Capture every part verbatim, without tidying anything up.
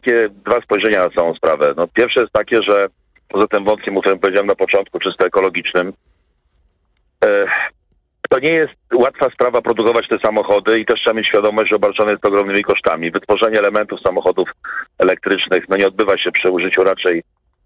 takie dwa spojrzenia na całą sprawę. No, pierwsze jest takie, że poza tym wątkiem, mówiłem, powiedziałem na początku, czysto ekologicznym, e, to nie jest łatwa sprawa produkować te samochody i też trzeba mieć świadomość, że obarczone jest ogromnymi kosztami. Wytworzenie elementów samochodów elektrycznych no nie odbywa się przy użyciu raczej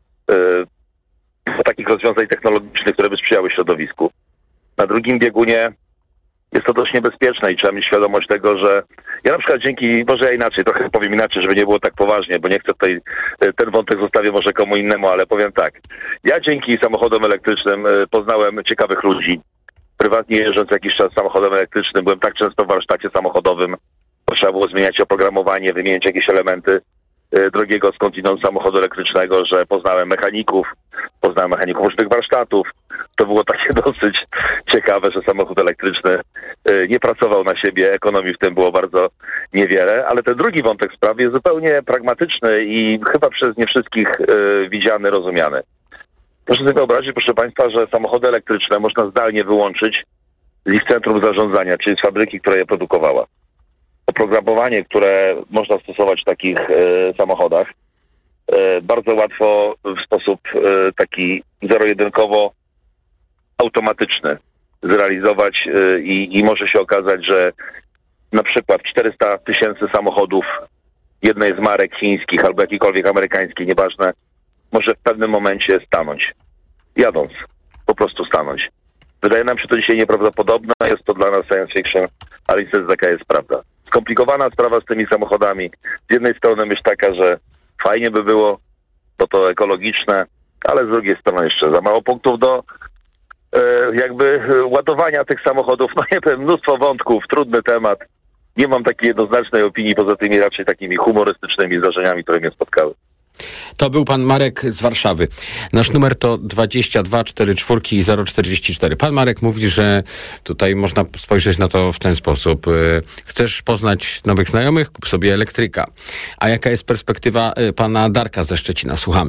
e, takich rozwiązań technologicznych, które by sprzyjały środowisku. Na drugim biegunie jest to dość niebezpieczne i trzeba mieć świadomość tego, że ja na przykład dzięki, może ja inaczej, trochę powiem inaczej, żeby nie było tak poważnie, bo nie chcę tutaj, ten wątek zostawię może komu innemu, ale powiem tak. Ja dzięki samochodom elektrycznym poznałem ciekawych ludzi. Prywatnie jeżdżąc jakiś czas samochodem elektrycznym, byłem tak często w warsztacie samochodowym, bo trzeba było zmieniać oprogramowanie, wymieniać jakieś elementy drogiego skądinąd samochodu elektrycznego, że poznałem mechaników, poznałem mechaników różnych warsztatów. To było takie dosyć ciekawe, że samochód elektryczny nie pracował na siebie, ekonomii w tym było bardzo niewiele, ale ten drugi wątek sprawy jest zupełnie pragmatyczny i chyba przez nie wszystkich widziany, rozumiany. Proszę sobie wyobrazić, proszę Państwa, że samochody elektryczne można zdalnie wyłączyć z ich centrum zarządzania, czyli z fabryki, która je produkowała. Oprogramowanie, które można stosować w takich e, samochodach, e, bardzo łatwo w sposób e, taki zero-jedynkowo automatyczny zrealizować e, i, i może się okazać, że na przykład czterysta tysięcy samochodów jednej z marek chińskich albo jakiejkolwiek amerykańskiej, nieważne, może w pewnym momencie stanąć. Jadąc. Po prostu stanąć. Wydaje nam się to dzisiaj nieprawdopodobne, jest to dla nas science fiction, ale niestety taka jest prawda. Skomplikowana sprawa z tymi samochodami. Z jednej strony myśl taka, że fajnie by było, bo to ekologiczne, ale z drugiej strony jeszcze za mało punktów do e, jakby ładowania tych samochodów. No nie wiem, mnóstwo wątków, trudny temat. Nie mam takiej jednoznacznej opinii, poza tymi raczej takimi humorystycznymi zdarzeniami, które mnie spotkały. To był pan Marek z Warszawy. Nasz numer to dwadzieścia dwa czterdzieści cztery zero czterdzieści cztery. Pan Marek mówi, że tutaj można spojrzeć na to w ten sposób. Chcesz poznać nowych znajomych? Kup sobie elektryka. A jaka jest perspektywa pana Darka ze Szczecina? Słuchamy.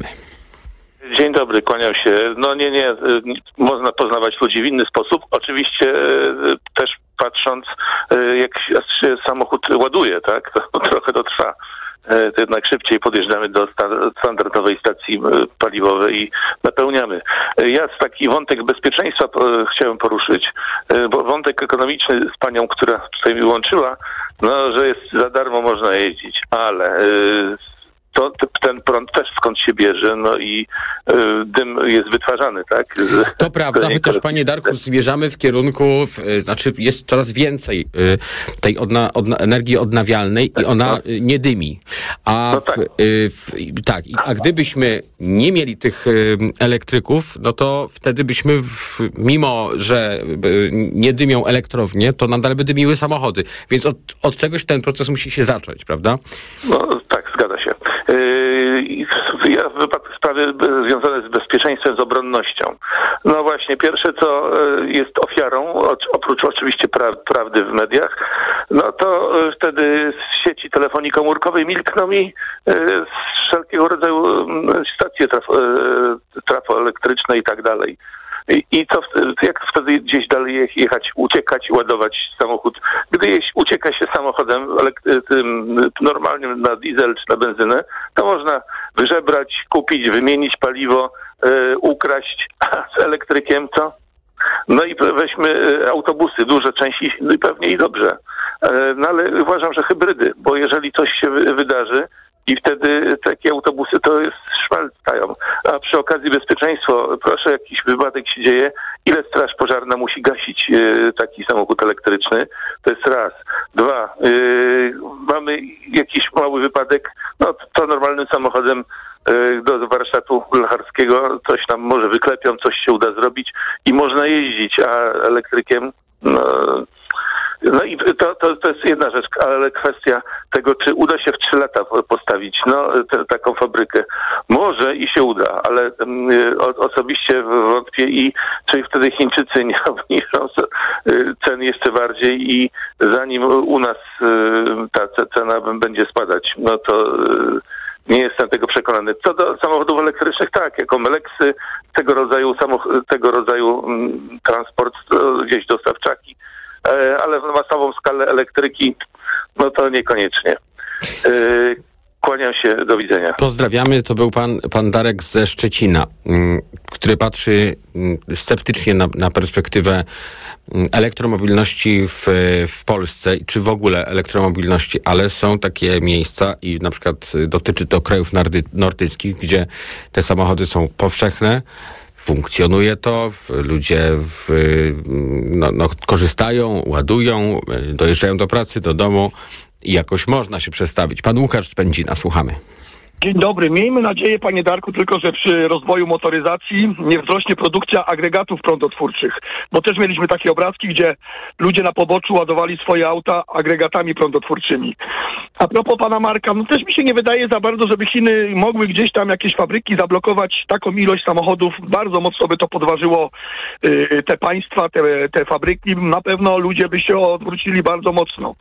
Dzień dobry, kłaniam się. No nie, nie, można poznawać ludzi w inny sposób. Oczywiście też patrząc, jak się samochód ładuje, tak? To trochę to trwa. To jednak szybciej podjeżdżamy do standardowej stacji paliwowej i napełniamy. Ja taki wątek bezpieczeństwa chciałem poruszyć, bo wątek ekonomiczny z panią, która tutaj mi łączyła, no, że jest za darmo można jeździć, ale to ten prąd też skąd się bierze, no i y, dym jest wytwarzany, tak? Z, to prawda, chociaż panie Darku zmierzamy w kierunku, y, znaczy jest coraz więcej y, tej odna, odna, energii odnawialnej i ona no. y, nie dymi. A no tak. W, y, w, tak, a gdybyśmy nie mieli tych y, elektryków, no to wtedy byśmy, w, mimo że y, nie dymią elektrownie, to nadal by dymiły samochody. Więc od, od czegoś ten proces musi się zacząć, prawda? No tak, zgadza się. Ja w wypadku sprawy związane z bezpieczeństwem, z obronnością. No właśnie, pierwsze co jest ofiarą, oprócz oczywiście pra- prawdy w mediach, no to wtedy z sieci telefonii komórkowej milkną mi wszelkiego rodzaju stacje traf- trafoelektryczne i tak dalej. I, i to jak wtedy gdzieś dalej jechać, uciekać, ładować samochód. Gdy jeść, ucieka się samochodem tym normalnym na diesel czy na benzynę, to można wyżebrać, kupić, wymienić paliwo, yy, ukraść, a z elektrykiem co? No i weźmy autobusy, duże części, no i pewnie i dobrze. Yy, no ale uważam, że hybrydy, bo jeżeli coś się wydarzy, i wtedy takie autobusy to jest szmal stają. A przy okazji bezpieczeństwo, proszę, jakiś wypadek się dzieje, ile straż pożarna musi gasić e, taki samochód elektryczny? To jest raz. Dwa, e, mamy jakiś mały wypadek, no to normalnym samochodem e, do warsztatu blacharskiego coś tam może wyklepią, coś się uda zrobić i można jeździć, a elektrykiem no... No i to, to, to jest jedna rzecz, ale kwestia tego, czy uda się w trzy lata postawić no, te, taką fabrykę. Może i się uda, ale um, o, osobiście wątpię i czy wtedy Chińczycy nie obniżą cen jeszcze bardziej i zanim u nas ta cena będzie spadać, no to nie jestem tego przekonany. Co do samochodów elektrycznych, tak, jako Meleksy, tego rodzaju, samoch- tego rodzaju um, transport, gdzieś dostawczaki, ale w masową skalę elektryki, no to niekoniecznie. Kłaniam się, do widzenia. Pozdrawiamy, to był pan, pan Darek ze Szczecina, który patrzy sceptycznie na, na perspektywę elektromobilności w, w Polsce, czy w ogóle elektromobilności, ale są takie miejsca i na przykład dotyczy to krajów nordy, nordyckich, gdzie te samochody są powszechne, funkcjonuje to, ludzie w, no, no, korzystają, ładują, dojeżdżają do pracy, do domu i jakoś można się przestawić. Pan Łukasz z Pędzina, słuchamy. Dzień dobry. Miejmy nadzieję, panie Darku, tylko że przy rozwoju motoryzacji nie wzrośnie produkcja agregatów prądotwórczych, bo też mieliśmy takie obrazki, gdzie ludzie na poboczu ładowali swoje auta agregatami prądotwórczymi. A propos pana Marka, no też mi się nie wydaje za bardzo, żeby Chiny mogły gdzieś tam jakieś fabryki zablokować taką ilość samochodów. Bardzo mocno by to podważyło y, te państwa, te, te fabryki. Na pewno ludzie by się odwrócili bardzo mocno.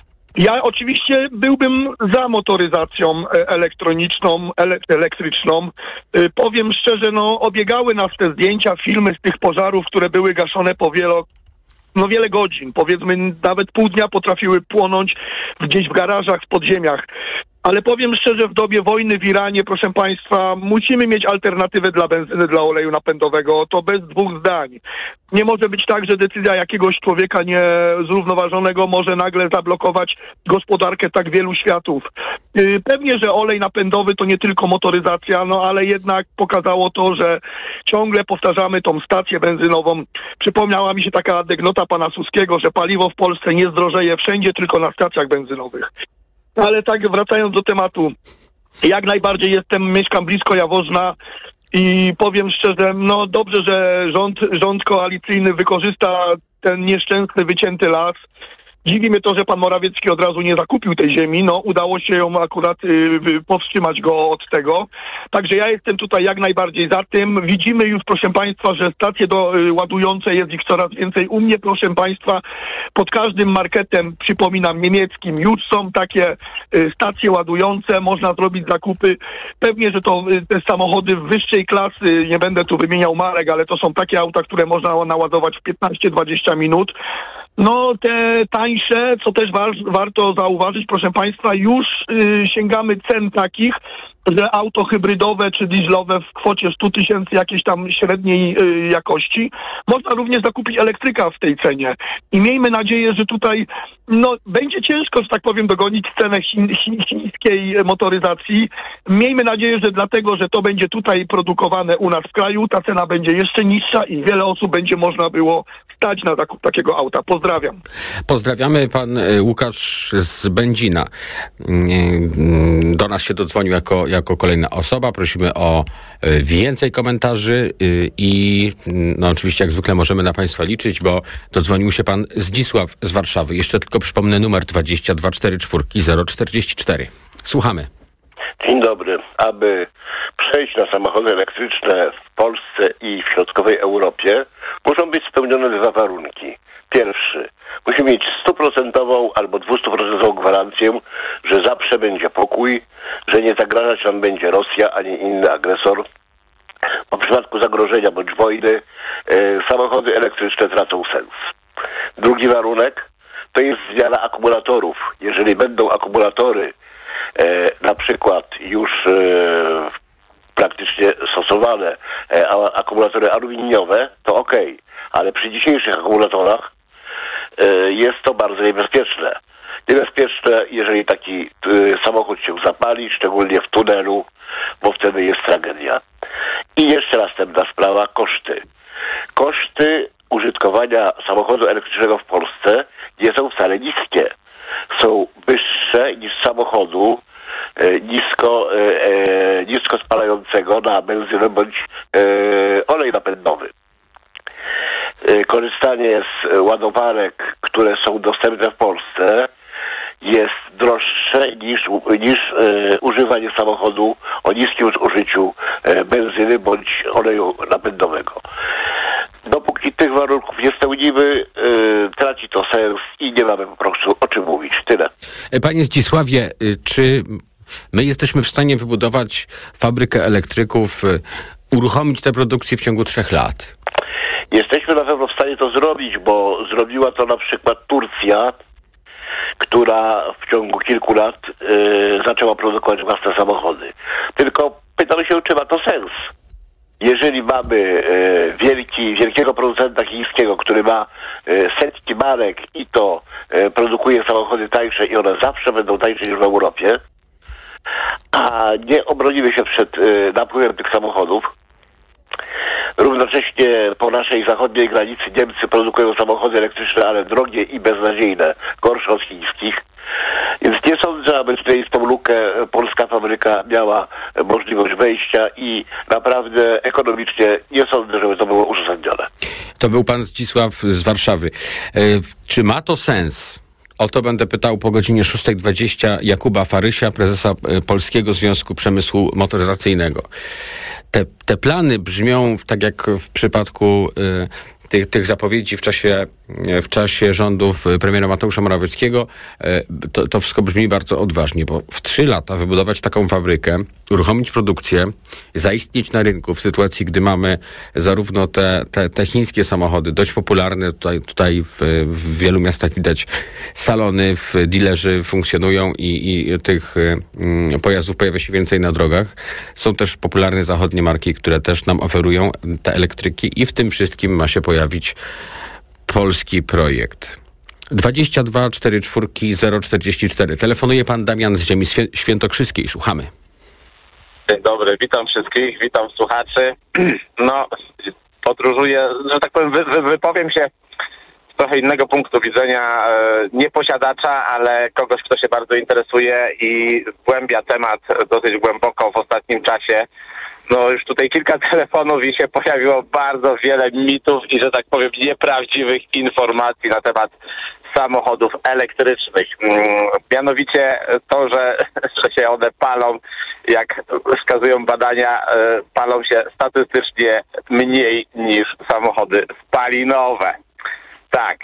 Ja oczywiście byłbym za motoryzacją elektroniczną, elektryczną. Powiem szczerze, no obiegały nas te zdjęcia, filmy z tych pożarów, które były gaszone po wielo, no wiele godzin. Powiedzmy nawet pół dnia potrafiły płonąć gdzieś w garażach, w podziemiach. Ale powiem szczerze, w dobie wojny w Iranie, proszę państwa, musimy mieć alternatywę dla benzyny, dla oleju napędowego. To bez dwóch zdań. Nie może być tak, że decyzja jakiegoś człowieka niezrównoważonego może nagle zablokować gospodarkę tak wielu światów. Pewnie, że olej napędowy to nie tylko motoryzacja, no ale jednak pokazało to, że ciągle powtarzamy tą stację benzynową. Przypomniała mi się taka anegdota pana Suskiego, że paliwo w Polsce nie zdrożeje wszędzie, tylko na stacjach benzynowych. Ale tak wracając do tematu, jak najbardziej jestem, mieszkam blisko Jaworzna i powiem szczerze, no dobrze, że rząd, rząd koalicyjny wykorzysta ten nieszczęsny, wycięty las. Dziwi mnie to, że pan Morawiecki od razu nie zakupił tej ziemi. No, udało się ją akurat y, powstrzymać go od tego. Także ja jestem tutaj jak najbardziej za tym. Widzimy już, proszę państwa, że stacje do, y, ładujące, jest ich coraz więcej. U mnie, proszę państwa, pod każdym marketem, przypominam, niemieckim, już są takie y, stacje ładujące. Można zrobić zakupy. Pewnie, że to y, te samochody wyższej klasy, nie będę tu wymieniał marek, ale to są takie auta, które można naładować w piętnaście dwadzieścia minut. No te tańsze, co też war, warto zauważyć, proszę państwa, już y, sięgamy cen takich, że auto hybrydowe czy dieslowe w kwocie sto tysięcy jakiejś tam średniej y, jakości można również zakupić elektryka w tej cenie. I miejmy nadzieję, że tutaj no będzie ciężko, że tak powiem, dogonić cenę chi, chi, chińskiej motoryzacji. Miejmy nadzieję, że dlatego, że to będzie tutaj produkowane u nas w kraju, ta cena będzie jeszcze niższa i wiele osób będzie można było stać na zakup takiego auta. Pozdrawiam. Pozdrawiamy. Pan Łukasz z Będzina do nas się dodzwonił jako, jako kolejna osoba. Prosimy o więcej komentarzy i no oczywiście jak zwykle możemy na państwa liczyć, bo dodzwonił się pan Zdzisław z Warszawy. Jeszcze tylko przypomnę numer dwadzieścia dwa czterdzieści cztery zero czterdzieści cztery. Słuchamy. Dzień dobry. Aby przejść na samochody elektryczne w Polsce i w środkowej Europie, muszą być spełnione dwa warunki. Pierwszy, musimy mieć stuprocentową albo dwustuprocentową gwarancję, że zawsze będzie pokój, że nie zagrażać nam będzie Rosja ani inny agresor. Po przypadku zagrożenia bądź wojny e, samochody elektryczne tracą sens. Drugi warunek to jest zmiana akumulatorów. Jeżeli będą akumulatory e, na przykład już e, praktycznie stosowane, e, a akumulatory aluminiowe, to okej. Okay. Ale przy dzisiejszych akumulatorach e, jest to bardzo niebezpieczne. Niebezpieczne, jeżeli taki e, samochód się zapali, szczególnie w tunelu, bo wtedy jest tragedia. I jeszcze następna sprawa, koszty. Koszty użytkowania samochodu elektrycznego w Polsce nie są wcale niskie. Są wyższe niż samochodu e, nisko, e, e, nisko spalającego na benzynę bądź e, olej napędowy. E, korzystanie z ładowarek, które są dostępne w Polsce, jest droższe niż, niż e, używanie samochodu o niskim użyciu e, benzyny bądź oleju napędowego. Dopóki tych warunków nie spełnimy, e, traci to sens i nie mamy po prostu o czym mówić. Tyle. Panie Zdzisławie, czy my jesteśmy w stanie wybudować fabrykę elektryków, uruchomić tę produkcję w ciągu trzech lat? Jesteśmy na pewno w stanie to zrobić, bo zrobiła to na przykład Turcja która w ciągu kilku lat y, zaczęła produkować własne samochody. Tylko pytam się, czy ma to sens. Jeżeli mamy y, wielki, wielkiego producenta chińskiego, który ma y, setki marek i to y, produkuje samochody tańsze i one zawsze będą tańsze niż w Europie, a nie obronimy się przed y, napływem tych samochodów. Równocześnie po naszej zachodniej granicy Niemcy produkują samochody elektryczne, ale drogie i beznadziejne, gorsze od chińskich. Więc nie sądzę, aby tutaj w tą lukę polska fabryka miała możliwość wejścia i naprawdę ekonomicznie nie sądzę, żeby to było uzasadnione. To był pan Zdzisław z Warszawy. E, czy ma to sens? O to będę pytał po godzinie szósta dwadzieścia Jakuba Farysia, prezesa Polskiego Związku Przemysłu Motoryzacyjnego. Te, te plany brzmią tak jak w przypadku y, tych, tych zapowiedzi w czasie, w czasie rządów premiera Mateusza Morawieckiego. Y, to, to wszystko brzmi bardzo odważnie, bo w trzy lata wybudować taką fabrykę, uruchomić produkcję, zaistnieć na rynku w sytuacji, gdy mamy zarówno te, te, te chińskie samochody, dość popularne, tutaj, tutaj w, w wielu miastach widać salony, w dealerzy funkcjonują i, i tych y, pojazdów pojawia się więcej na drogach. Są też popularne zachodnie marki, które też nam oferują te elektryki i w tym wszystkim ma się pojawić polski projekt. dwadzieścia dwa czterdzieści cztery zero czterdzieści cztery. Telefonuje pan Damian z ziemi świętokrzyskiej. Słuchamy. Dzień dobry, witam wszystkich, witam słuchaczy. No, podróżuję, że tak powiem, wy, wy, wypowiem się z trochę innego punktu widzenia, e, nie posiadacza, ale kogoś, kto się bardzo interesuje i wgłębia temat dosyć głęboko w ostatnim czasie. No już tutaj kilka telefonów i się pojawiło bardzo wiele mitów i, że tak powiem, nieprawdziwych informacji na temat samochodów elektrycznych. Mianowicie to, że, że się one palą, jak wskazują badania, palą się statystycznie mniej niż samochody spalinowe. Tak.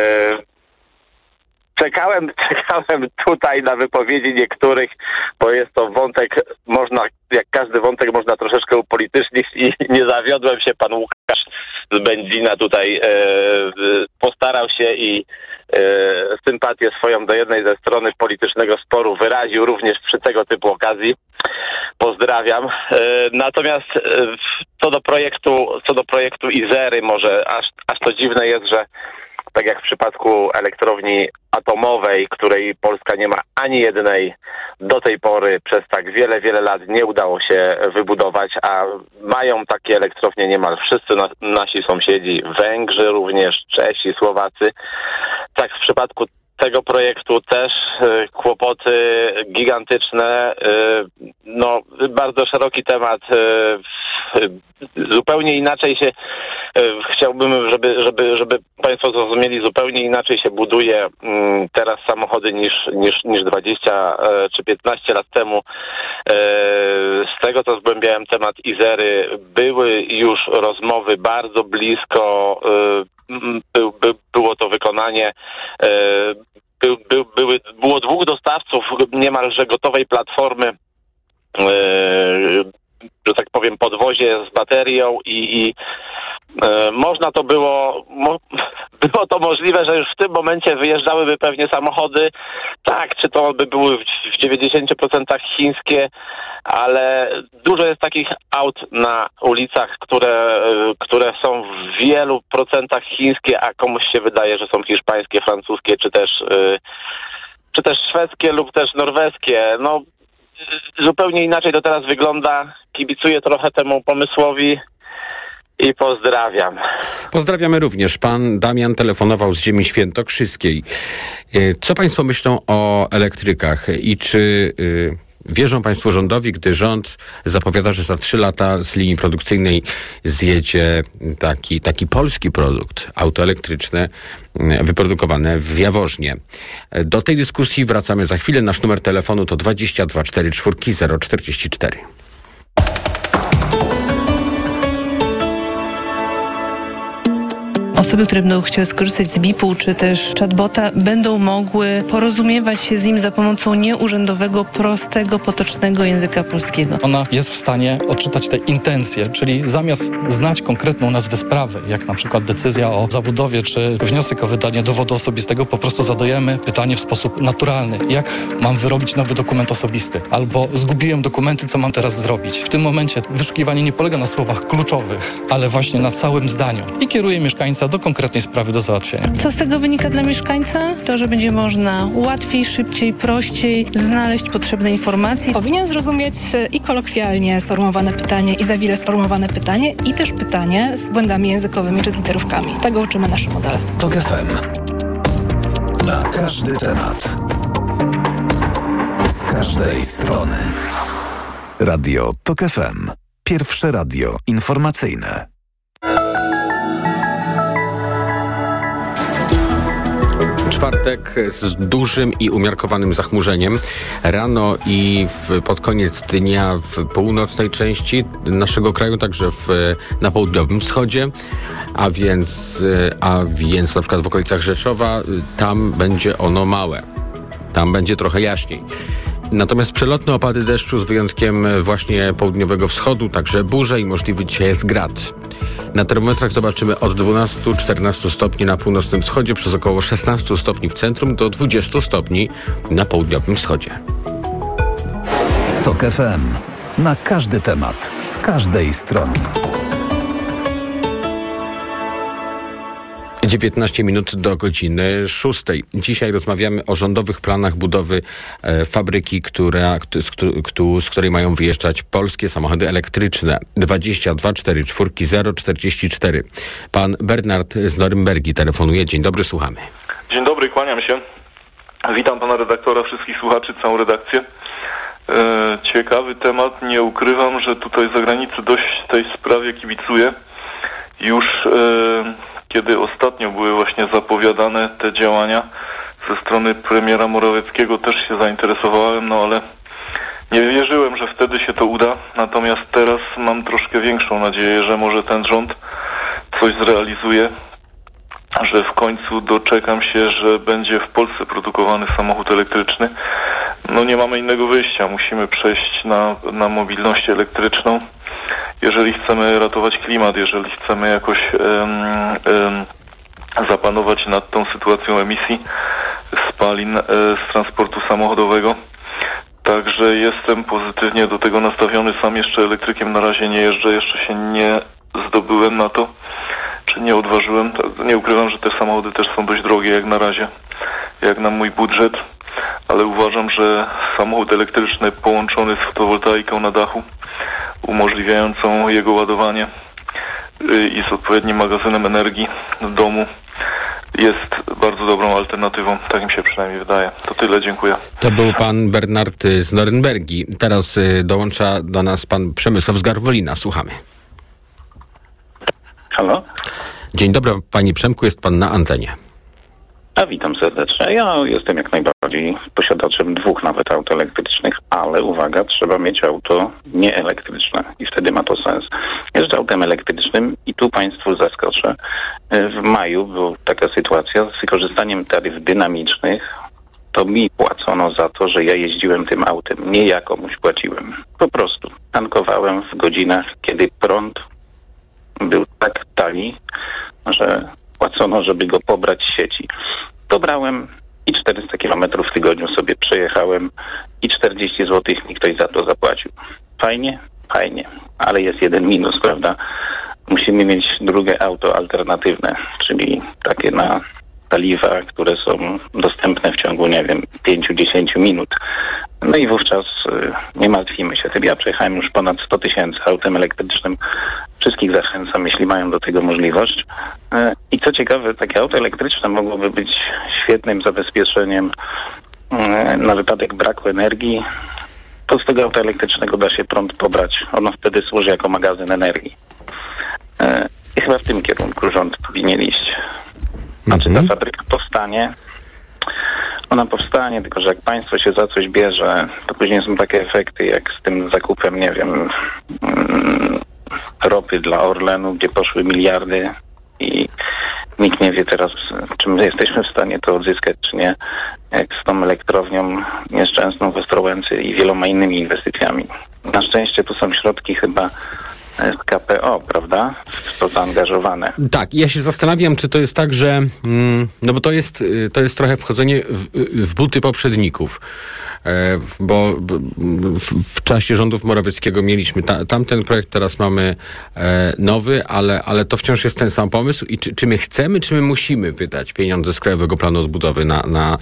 Czekałem, czekałem tutaj na wypowiedzi niektórych, bo jest to wątek, można, jak każdy wątek, można troszeczkę upolitycznić i nie zawiodłem się. Pan Łukasz z Będzina tutaj e, postarał się i e, sympatię swoją do jednej ze strony politycznego sporu wyraził również przy tego typu okazji. Pozdrawiam. E, natomiast e, co do projektu, co do projektu Izery, może aż, aż to dziwne jest, że tak jak w przypadku elektrowni atomowej, której Polska nie ma ani jednej do tej pory, przez tak wiele, wiele lat nie udało się wybudować, a mają takie elektrownie niemal wszyscy na, nasi sąsiedzi, Węgrzy również, Czesi, Słowacy. Tak w przypadku tego projektu też y, kłopoty gigantyczne, y, no bardzo szeroki temat, y, y, zupełnie inaczej się y, chciałbym, żeby, żeby, żeby Państwo zrozumieli, zupełnie inaczej się buduje y, teraz samochody niż, niż, niż dwadzieścia y, czy piętnaście lat temu. Y, z tego, co zgłębiałem temat Izery, były już rozmowy bardzo blisko, y, By, by, było to wykonanie, e, by, by, były, było dwóch dostawców niemalże gotowej platformy, e, że tak powiem, podwozie z baterią i, i e, można to było, mo, było to możliwe, że już w tym momencie wyjeżdżałyby pewnie samochody, tak, czy to by były w, w dziewięćdziesięciu procentach chińskie, ale dużo jest takich aut na ulicach, które, które są w wielu procentach chińskie, a komuś się wydaje, że są hiszpańskie, francuskie, czy też, czy też szwedzkie lub też norweskie. No, zupełnie inaczej to teraz wygląda. Kibicuję trochę temu pomysłowi i pozdrawiam. Pozdrawiamy również. Pan Damian telefonował z ziemi świętokrzyskiej. Co Państwo myślą o elektrykach i czy wierzą Państwo rządowi, gdy rząd zapowiada, że za trzy lata z linii produkcyjnej zjedzie taki, taki polski produkt, auto elektryczne wyprodukowane w Jaworznie. Do tej dyskusji wracamy za chwilę. Nasz numer telefonu to dwadzieścia dwa czterdzieści cztery zero czterdzieści cztery. Osoby, które będą chciały skorzystać z B I P-u czy też chatbota, będą mogły porozumiewać się z nim za pomocą nieurzędowego, prostego, potocznego języka polskiego. Ona jest w stanie odczytać te intencje, czyli zamiast znać konkretną nazwę sprawy, jak na przykład decyzja o zabudowie czy wniosek o wydanie dowodu osobistego, po prostu zadajemy pytanie w sposób naturalny. Jak mam wyrobić nowy dokument osobisty? Albo zgubiłem dokumenty, co mam teraz zrobić? W tym momencie wyszukiwanie nie polega na słowach kluczowych, ale właśnie na całym zdaniu i kieruje mieszkańca do konkretnej sprawy do załatwienia. Co z tego wynika dla mieszkańca? To, że będzie można łatwiej, szybciej, prościej znaleźć potrzebne informacje. Powinien zrozumieć i kolokwialnie sformułowane pytanie, i za wiele sformułowane pytanie, i też pytanie z błędami językowymi czy z literówkami. Tego uczymy nasze modele. TOK F M. Na każdy temat. Z każdej strony. Radio TOK F M. Pierwsze radio informacyjne. Czwartek z dużym i umiarkowanym zachmurzeniem. Rano i w, pod koniec dnia w północnej części naszego kraju, także w, na południowym wschodzie, a więc, a więc na przykład w okolicach Rzeszowa, tam będzie ono małe. Tam będzie trochę jaśniej. Natomiast przelotne opady deszczu z wyjątkiem właśnie południowego wschodu, także burze i możliwy dzisiaj jest grad. Na termometrach zobaczymy od dwunastu do czternastu stopni na północnym wschodzie, przez około szesnastu stopni w centrum do dwudziestu stopni na południowym wschodzie. TOK F M. Na każdy temat, z każdej strony. dziewiętnaście minut do godziny szóstej. Dzisiaj rozmawiamy o rządowych planach budowy e, fabryki, która, z, któ, z której mają wyjeżdżać polskie samochody elektryczne. dwadzieścia dwa czterdzieści cztery zero czterdzieści cztery. Pan Bernard z Norymbergi telefonuje. Dzień dobry, słuchamy. Dzień dobry, kłaniam się. Witam pana redaktora, wszystkich słuchaczy, całą redakcję. E, ciekawy temat. Nie ukrywam, że tutaj za granicą dość tej sprawie kibicuję. Już e, kiedy ostatnio były właśnie zapowiadane te działania ze strony premiera Morawieckiego, też się zainteresowałem, no ale nie wierzyłem, że wtedy się to uda. Natomiast teraz mam troszkę większą nadzieję, że może ten rząd coś zrealizuje, że w końcu doczekam się, że będzie w Polsce produkowany samochód elektryczny. No nie mamy innego wyjścia, musimy przejść na, na mobilność elektryczną, jeżeli chcemy ratować klimat, jeżeli chcemy jakoś um, um, zapanować nad tą sytuacją emisji spalin e, z transportu samochodowego. Także jestem pozytywnie do tego nastawiony. Sam jeszcze elektrykiem na razie nie jeżdżę, jeszcze się nie zdobyłem na to, czy nie odważyłem. Nie ukrywam, że te samochody też są dość drogie jak na razie, jak na mój budżet, ale uważam, że samochód elektryczny połączony z fotowoltaiką na dachu, umożliwiającą jego ładowanie i z odpowiednim magazynem energii w domu, jest bardzo dobrą alternatywą. Tak mi się przynajmniej wydaje. To tyle, dziękuję. To był pan Bernard z Norymbergi. Teraz y, dołącza do nas pan Przemysław z Garwolina. Słuchamy. Halo? Dzień dobry, panie Przemku, jest pan na antenie. A witam serdecznie. Ja jestem jak najbardziej posiadaczem dwóch nawet aut elektrycznych, ale uwaga, trzeba mieć auto nieelektryczne i wtedy ma to sens. Jeżdżę autem elektrycznym i tu państwu zaskoczę. W maju była taka sytuacja z wykorzystaniem taryf dynamicznych. To mi płacono za to, że ja jeździłem tym autem. Nie ja komuś płaciłem. Po prostu tankowałem w godzinach, kiedy prąd był tak tani, że płacono, żeby go pobrać z sieci. Dobrałem i czterysta kilometrów w tygodniu sobie przejechałem i czterdzieści złotych mi ktoś za to zapłacił. Fajnie? Fajnie. Ale jest jeden minus, prawda? Musimy mieć drugie auto alternatywne, czyli takie na paliwa, które są dostępne w ciągu, nie wiem, pięć do dziesięciu minut. No i wówczas y, nie martwimy się tym. Ja przejechałem już ponad sto tysięcy autem elektrycznym. Wszystkich zachęcam, jeśli mają do tego możliwość. Y, I co ciekawe, takie auto elektryczne mogłoby być świetnym zabezpieczeniem y, na wypadek braku energii. To z tego auta elektrycznego da się prąd pobrać. Ono wtedy służy jako magazyn energii. Y, I chyba w tym kierunku rząd powinien iść. Znaczy ta fabryka powstanie, ona powstanie, tylko że jak państwo się za coś bierze, to później są takie efekty jak z tym zakupem, nie wiem, mm, ropy dla Orlenu, gdzie poszły miliardy i nikt nie wie teraz, czy my jesteśmy w stanie to odzyskać, czy nie, jak z tą elektrownią nieszczęsną w Ostrołęce i wieloma innymi inwestycjami. Na szczęście tu są środki chyba z K P O, prawda? W to zaangażowane. Tak, ja się zastanawiam, czy to jest tak, że mm, no bo to jest, to jest trochę wchodzenie w, w buty poprzedników. E, bo w, w czasie rządów Morawieckiego mieliśmy ta, tamten projekt, teraz mamy e, nowy, ale, ale to wciąż jest ten sam pomysł. I czy, czy my chcemy, czy my musimy wydać pieniądze z Krajowego Planu Odbudowy na, na,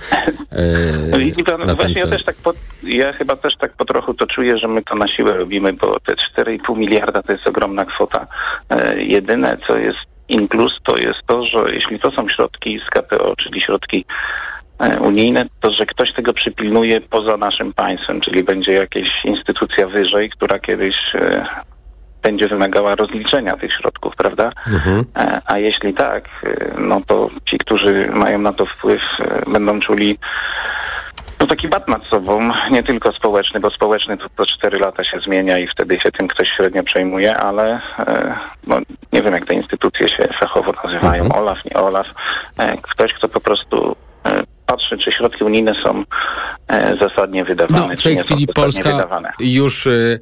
e, I to, na ten właśnie cel? ja też tak po, ja chyba też tak po trochu to czuję, że my to na siłę robimy, bo te cztery i pół miliarda to jest ogromna kwota. E, jedyne, co jest in plus, to jest to, że jeśli to są środki z K P O, czyli środki e, unijne, to że ktoś tego przypilnuje poza naszym państwem, czyli będzie jakaś instytucja wyżej, która kiedyś e, będzie wymagała rozliczenia tych środków, prawda? Mhm. E, a jeśli tak, e, no to ci, którzy mają na to wpływ, e, będą czuli no taki bat nad sobą, nie tylko społeczny, bo społeczny to co cztery lata się zmienia i wtedy się tym ktoś średnio przejmuje, ale e, no, nie wiem, jak te instytucje się fachowo nazywają, mhm. OLAF, nie OLAF, e, ktoś, kto po prostu e, patrzy, czy środki unijne są e, zasadnie wydawane, no, w czy tej nie chwili są Polska wydawane. już e,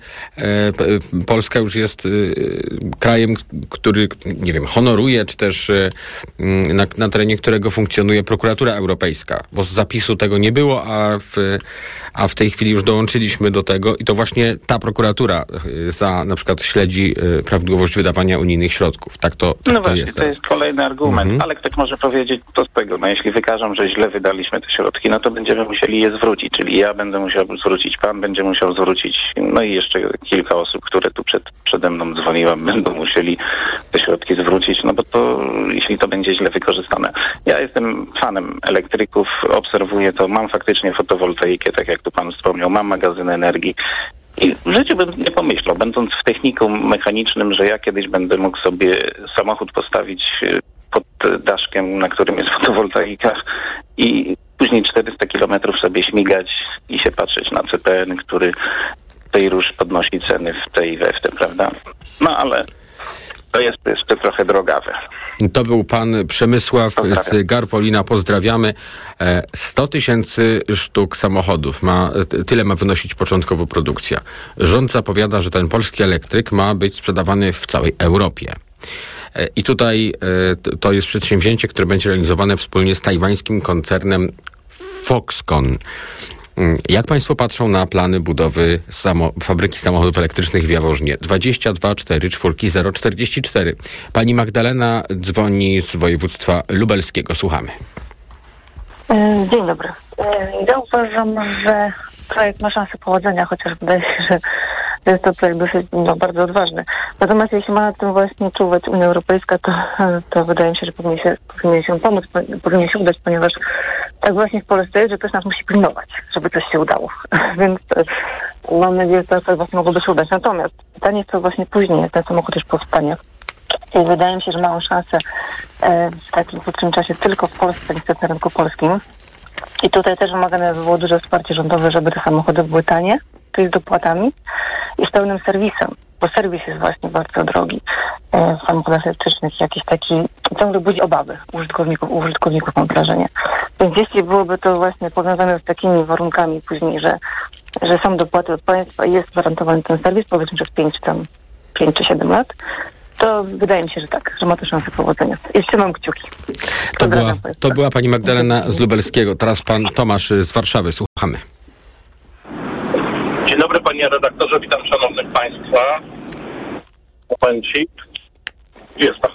e, Polska już jest e, krajem, który, nie wiem, honoruje, czy też e, na, na terenie którego funkcjonuje prokuratura europejska, bo z zapisu tego nie było, a w, a w tej chwili już dołączyliśmy do tego i to właśnie ta prokuratura za na przykład śledzi e, prawidłowość wydawania unijnych środków. Tak to, tak no to właśnie, jest. to jest kolejny argument, mhm. ale ktoś może powiedzieć, to z tego, no jeśli wykażą, że źle wydaliśmy te środki, no to będziemy musieli je zwrócić, czyli ja będę musiał zwrócić, pan będzie musiał zwrócić, no i jeszcze kilka osób, które tu przed, przede mną dzwoniła, będą musieli te środki zwrócić, no bo to, jeśli to będzie źle wykorzystane. Ja jestem fanem elektryków, obserwuję to, mam faktycznie fotowoltaikę, tak jak tu pan wspomniał, mam magazyn energii. I w życiu bym nie pomyślał, będąc w technikum mechanicznym, że ja kiedyś będę mógł sobie samochód postawić pod daszkiem, na którym jest fotowoltaika i później czterysta kilometrów sobie śmigać i się patrzeć na C P N, który tej róż podnosi ceny w tej i we w tym, prawda? No ale to jest jeszcze trochę drogawe. To był pan Przemysław z Garwolina. Pozdrawiamy. sto tysięcy sztuk samochodów. Ma, tyle ma wynosić początkowo produkcja. Rząd zapowiada, że ten polski elektryk ma być sprzedawany w całej Europie. I tutaj to jest przedsięwzięcie, które będzie realizowane wspólnie z tajwańskim koncernem Foxconn. Jak państwo patrzą na plany budowy samo, fabryki samochodów elektrycznych w Jaworznie? dwadzieścia dwa cztery cztery zero czterdzieści cztery. Pani Magdalena dzwoni z województwa lubelskiego. Słuchamy. Dzień dobry. Ja uważam, że projekt ma szansę powodzenia, chociaż wydaje się, że to jest to projekt dosyć no, bardzo odważny. Natomiast jeśli ma na tym właśnie czuwać Unia Europejska, to, to wydaje mi się, że powinien się, powinien się pomóc, powinien się udać, ponieważ tak właśnie w Polsce jest, że ktoś nas musi pilnować, żeby coś się udało. Więc mam nadzieję, że to tak właśnie mogłoby się udać. Natomiast pytanie, co właśnie później, jak ten samochód już powstanie. I wydaje mi się, że mają szansę e, w takim krótkim czasie tylko w Polsce, niestety na rynku polskim. I tutaj też wymagane by było duże wsparcie rządowe, żeby te samochody były tanie, to jest dopłatami i z pełnym serwisem, bo serwis jest właśnie bardzo drogi e, w samochodach elektrycznych, jakiś taki, ciągle budzi obawy użytkowników, użytkowników mam wrażenie. Więc jeśli byłoby to właśnie powiązane z takimi warunkami później, że, że są dopłaty od państwa i jest gwarantowany ten serwis, powiedzmy przez pięć tam, pięć czy siedem lat, to wydaje mi się, że tak, że ma to szansę powodzenia. I trzymam kciuki. To była, to była pani Magdalena z Lubelskiego. Teraz pan Tomasz z Warszawy. Słuchamy. Dzień dobry panie redaktorze, witam szanownych państwa. Momencik. Jest pan.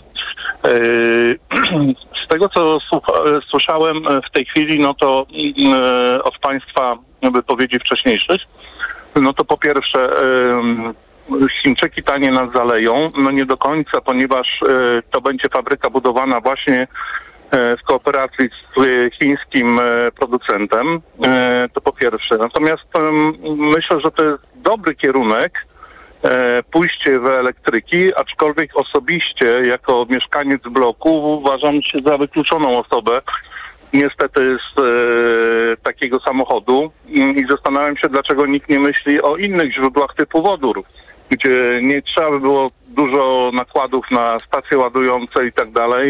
Z tego co słyszałem w tej chwili, no to od państwa wypowiedzi wcześniejszych, no to po pierwsze Chińczyki tanie nas zaleją, no nie do końca, ponieważ to będzie fabryka budowana właśnie w kooperacji z chińskim producentem, to po pierwsze. Natomiast myślę, że to jest dobry kierunek, pójście w elektryki, aczkolwiek osobiście jako mieszkaniec bloku uważam się za wykluczoną osobę niestety z e, takiego samochodu i zastanawiam się, dlaczego nikt nie myśli o innych źródłach typu wodór, gdzie nie trzeba by było dużo nakładów na stacje ładujące i tak dalej,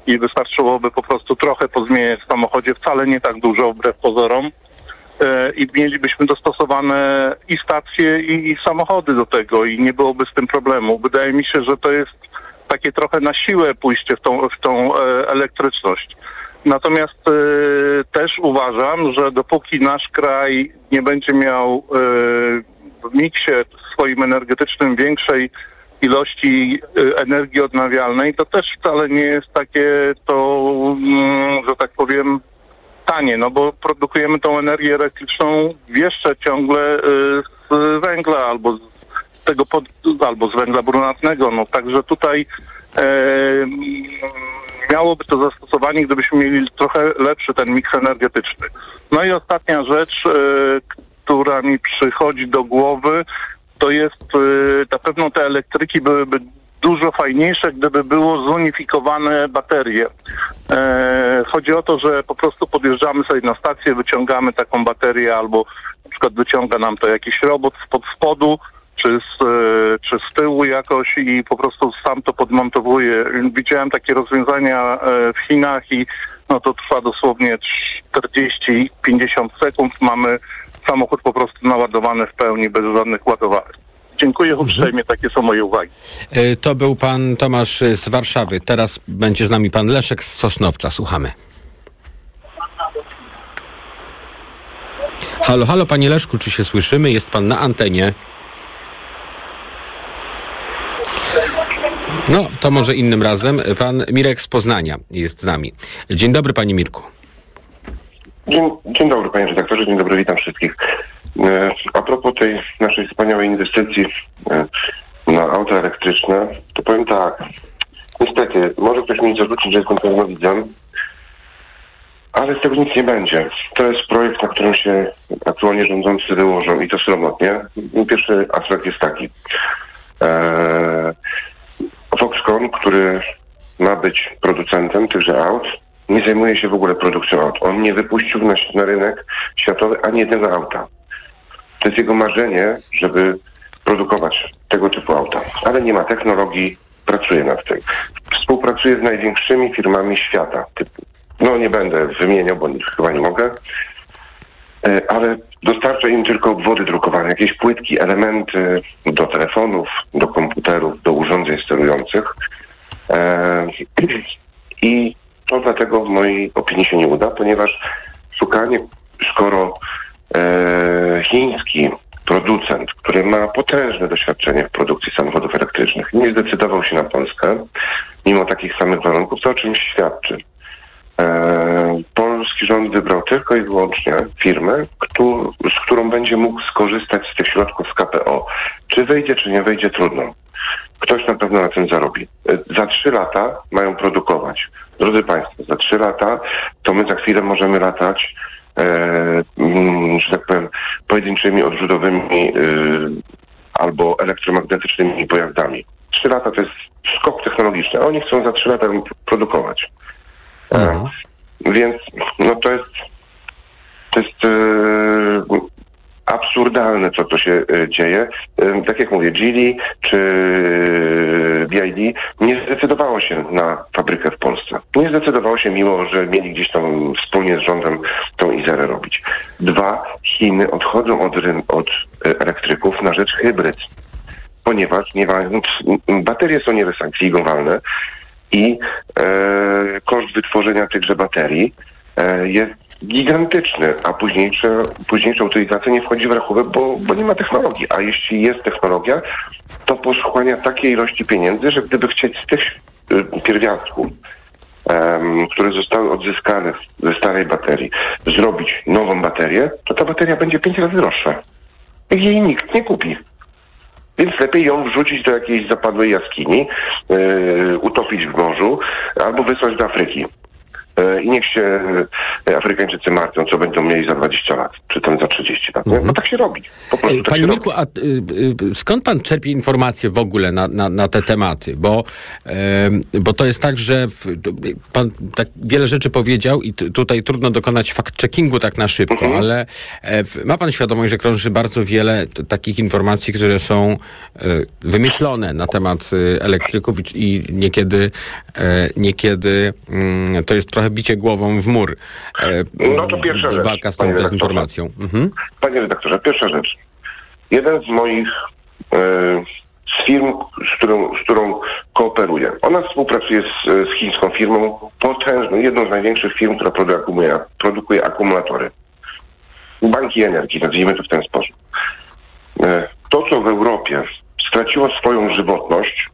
i wystarczyłoby po prostu trochę pozmieniać w samochodzie, wcale nie tak dużo wbrew pozorom. I mielibyśmy dostosowane i stacje, i, i samochody do tego i nie byłoby z tym problemu. Wydaje mi się, że to jest takie trochę na siłę pójście w tą, w tą e, elektryczność. Natomiast e, też uważam, że dopóki nasz kraj nie będzie miał e, w miksie swoim energetycznym większej ilości e, energii odnawialnej, to też wcale nie jest takie to, mm, że tak powiem, tanie, no bo produkujemy tą energię elektryczną jeszcze ciągle y, z węgla albo z tego pod, albo z węgla brunatnego, no także tutaj e, miałoby to zastosowanie, gdybyśmy mieli trochę lepszy ten miks energetyczny. No i ostatnia rzecz, e, która mi przychodzi do głowy, to jest e, na pewno te elektryki byłyby dużo fajniejsze, gdyby było zunifikowane baterie. E, chodzi o to, że po prostu podjeżdżamy sobie na stację, wyciągamy taką baterię albo na przykład wyciąga nam to jakiś robot spod spodu czy z, e, czy z tyłu jakoś i po prostu sam to podmontowuje. Widziałem takie rozwiązania e, w Chinach i no to trwa dosłownie czterdzieści pięćdziesiąt sekund. Mamy samochód po prostu naładowany w pełni bez żadnych ładowarek. Dziękuję uprzejmie, takie są moje uwagi. To był pan Tomasz z Warszawy. Teraz będzie z nami pan Leszek z Sosnowca. Słuchamy. Halo, halo, panie Leszku, czy się słyszymy? Jest pan na antenie. No, to może innym razem. Pan Mirek z Poznania jest z nami. Dzień dobry, panie Mirku. Dzień, dzień dobry, panie redaktorze. Dzień dobry, witam wszystkich. A propos tej naszej wspaniałej inwestycji na auta elektryczne, to powiem tak, niestety, może ktoś mi zarzucić, że jestem pewnowidzem, ale z tego nic nie będzie. To jest projekt, na którym się aktualnie rządzący wyłożą i to sromotnie. Pierwszy aspekt jest taki. Foxconn, który ma być producentem tychże aut, nie zajmuje się w ogóle produkcją aut. On nie wypuścił na, na rynek światowy ani jednego auta. To jest jego marzenie, żeby produkować tego typu auta. Ale nie ma technologii, pracuje nad tym. Współpracuje z największymi firmami świata. Typu, no nie będę wymieniał, bo chyba nie mogę, ale dostarcza im tylko obwody drukowane, jakieś płytki, elementy do telefonów, do komputerów, do urządzeń sterujących. I to dlatego w mojej opinii się nie uda, ponieważ szukanie, skoro e, chiński producent, który ma potężne doświadczenie w produkcji samochodów elektrycznych, nie zdecydował się na Polskę, mimo takich samych warunków, to o czymś świadczy. E, polski rząd wybrał tylko i wyłącznie firmę, któr, z którą będzie mógł skorzystać z tych środków z K P O. Czy wyjdzie, czy nie wyjdzie, trudno. Ktoś na pewno na tym zarobi. E, za trzy lata mają produkować. Drodzy Państwo, za trzy lata to my za chwilę możemy latać, e, mm, że tak powiem, pojedynczymi odrzutowymi e, albo elektromagnetycznymi pojazdami. Trzy lata to jest skok technologiczny, a oni chcą za trzy lata produkować. E, więc no to jest to jest e, absurdalne, co to się e, dzieje. E, tak jak mówię, Geely czy B I D nie zdecydowało się na fabrykę w Polsce. Nie zdecydowało się, mimo że mieli gdzieś tam wspólnie z rządem tą Izerę robić. Dwa, Chiny odchodzą od, od elektryków na rzecz hybryd, ponieważ nie ma, baterie są nierecyklingowalne i e, koszt wytworzenia tychże baterii e, jest gigantyczny, a późniejsza, późniejsza utylizacja nie wchodzi w rachubę, bo, bo nie ma technologii. A jeśli jest technologia, to pochłania takiej ilości pieniędzy, że gdyby chcieć z tych y, pierwiastków, um, które zostały odzyskane ze starej baterii, zrobić nową baterię, to ta bateria będzie pięć razy droższa. I jej nikt nie kupi. Więc lepiej ją wrzucić do jakiejś zapadłej jaskini, yy, utopić w morzu albo wysłać do Afryki. I niech się Afrykańczycy martwią, co będą mieli za dwadzieścia lat, czy tam za trzydzieści lat. No, no tak się robi. Po prostu tak Panie się Mirku, robi. a y, y, skąd pan czerpie informacje w ogóle na, na, na te tematy? Bo, y, bo to jest tak, że w, pan tak wiele rzeczy powiedział i t, tutaj trudno dokonać fact-checkingu tak na szybko, mhm. ale e, w, ma pan świadomość, że krąży bardzo wiele t, takich informacji, które są y, wymyślone na temat y, elektryków i, i niekiedy, y, niekiedy y, to jest trochę bicie głową w mur. Y, no to pierwsza rzecz. Walka z tą dezinformacją. Mhm. Panie redaktorze, pierwsza rzecz. Jeden z moich e, z firm, z którą, z którą kooperuję, ona współpracuje z, z chińską firmą potężną, jedną z największych firm, która produkuje, produkuje akumulatory. Banki energii, nazwijmy to w ten sposób. E, to, co w Europie straciło swoją żywotność,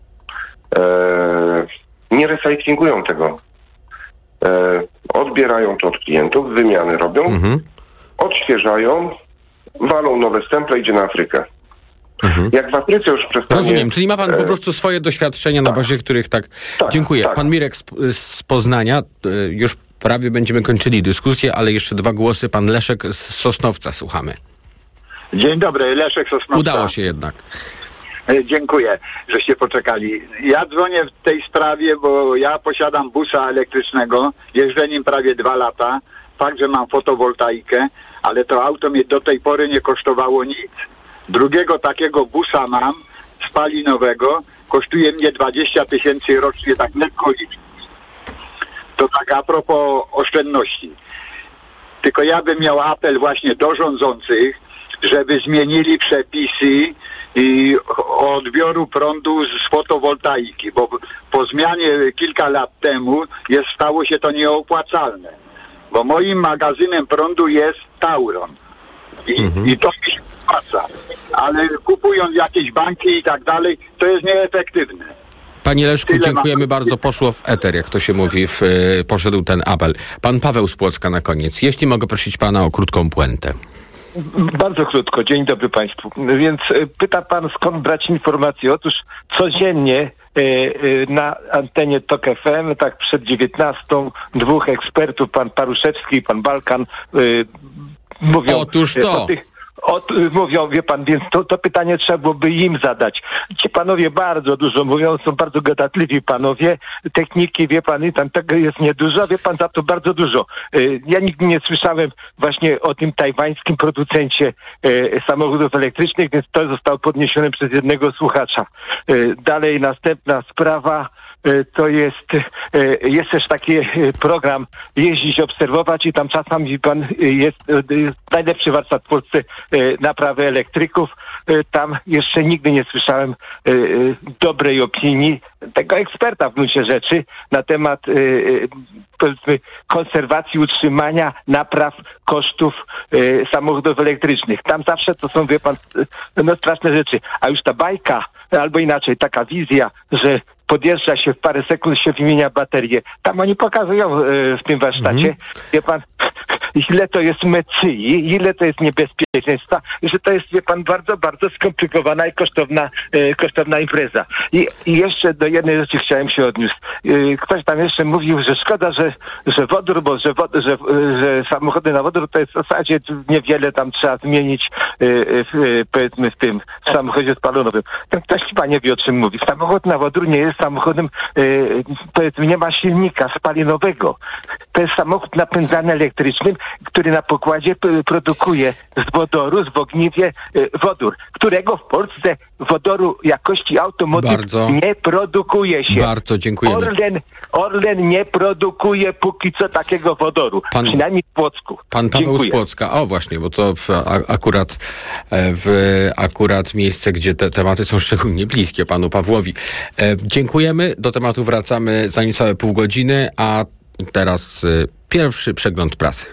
e, nie recyklingują tego. E, odbierają to od klientów, wymiany robią, mhm. odświeżają, walą nowe stemple, idzie na Afrykę. Mhm. Jak w Afryce już przestanie... Rozumiem, czyli ma pan po prostu swoje doświadczenia, tak. na bazie których tak... tak Dziękuję. Tak. Pan Mirek z, z Poznania, już prawie będziemy kończyli dyskusję, ale jeszcze dwa głosy. Pan Leszek z Sosnowca, słuchamy. Dzień dobry, Leszek Sosnowca. Udało się jednak. Dziękuję, żeście poczekali. Ja dzwonię w tej sprawie, bo ja posiadam busa elektrycznego, jeżdżę nim prawie dwa lata. Fakt, że mam fotowoltaikę, ale to auto mnie do tej pory nie kosztowało nic. Drugiego takiego busa mam, spalinowego, kosztuje mnie dwadzieścia tysięcy rocznie, tak lekko licząc. To tak a propos oszczędności. Tylko ja bym miał apel właśnie do rządzących, żeby zmienili przepisy i odbioru prądu z fotowoltaiki, bo po zmianie kilka lat temu jest, stało się to nieopłacalne. Bo moim magazynem prądu jest Tauron. I, mhm. i to mi się opłaca. Ale kupując jakieś banki i tak dalej, to jest nieefektywne. Panie Leszku, Tyle dziękujemy mam... bardzo. Poszło w eter, jak to się mówi, w, poszedł ten apel. Pan Paweł z Płocka na koniec. Jeśli mogę prosić pana o krótką puentę. Bardzo krótko. Dzień dobry państwu. Więc pyta pan, skąd brać informacje. Otóż codziennie na antenie Tok F M, tak przed dziewiętnastą, dwóch ekspertów, pan Paruszewski i pan Balkan, mówią Otóż to. o tych, o, mówią, wie pan, więc to, to pytanie trzeba byłoby im zadać. Ci panowie bardzo dużo mówią, są bardzo gadatliwi panowie, techniki, wie pan, i tam tego jest niedużo, wie pan, za to bardzo dużo. Ja nigdy nie słyszałem właśnie o tym tajwańskim producencie samochodów elektrycznych, więc to zostało podniesione przez jednego słuchacza. Dalej następna sprawa, to jest, jest też taki program jeździć, obserwować i tam czasami pan jest, jest najlepszy warsztat w Polsce naprawy elektryków. Tam jeszcze nigdy nie słyszałem dobrej opinii tego eksperta w gruncie rzeczy na temat powiedzmy konserwacji, utrzymania, napraw kosztów samochodów elektrycznych. Tam zawsze to są, wie pan, no straszne rzeczy. A już ta bajka, albo inaczej, taka wizja, że podjeżdża się w parę sekund, się wymienia baterię. Tam oni pokazują e, w tym warsztacie, mm. wie pan, ile to jest mecyi, ile to jest niebezpieczeństwa, że to jest, wie pan, bardzo, bardzo skomplikowana i kosztowna, e, kosztowna impreza. I, I jeszcze do jednej rzeczy chciałem się odniósł. E, ktoś tam jeszcze mówił, że szkoda, że, że wodór, bo że, wod, że, że samochody na wodór to jest w zasadzie niewiele tam trzeba zmienić e, w, powiedzmy w tym w samochodzie spalonowym. Ten ktoś chyba nie wie, o czym mówi. Samochód na wodór nie jest samochodem, yy, powiedzmy, nie ma silnika spalinowego. To jest samochód napędzany elektrycznym, który na pokładzie p- produkuje z wodoru, z ogniwie yy, wodór, którego w Polsce wodoru jakości automotyw bardzo, nie produkuje się. Bardzo dziękujemy. Orlen, Orlen nie produkuje póki co takiego wodoru, pan, przynajmniej w Płocku. Pan Paweł Dziękuję. z Płocka, o właśnie, bo to w, a, akurat w akurat miejsce, gdzie te tematy są szczególnie bliskie panu Pawłowi. E, dziękujemy, do tematu wracamy za niecałe pół godziny, a teraz y, pierwszy przegląd prasy.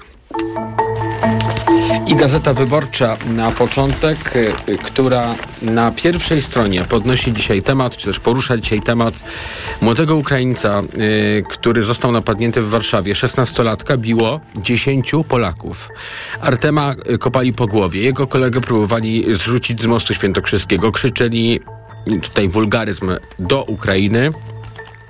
I Gazeta Wyborcza na początek, y, która na pierwszej stronie podnosi dzisiaj temat, czy też porusza dzisiaj temat młodego Ukraińca, y, który został napadnięty w Warszawie. szesnastolatka biło dziesięciu Polaków. Artema kopali po głowie. Jego kolegę próbowali zrzucić z mostu świętokrzyskiego. Krzyczeli tutaj wulgaryzm do Ukrainy.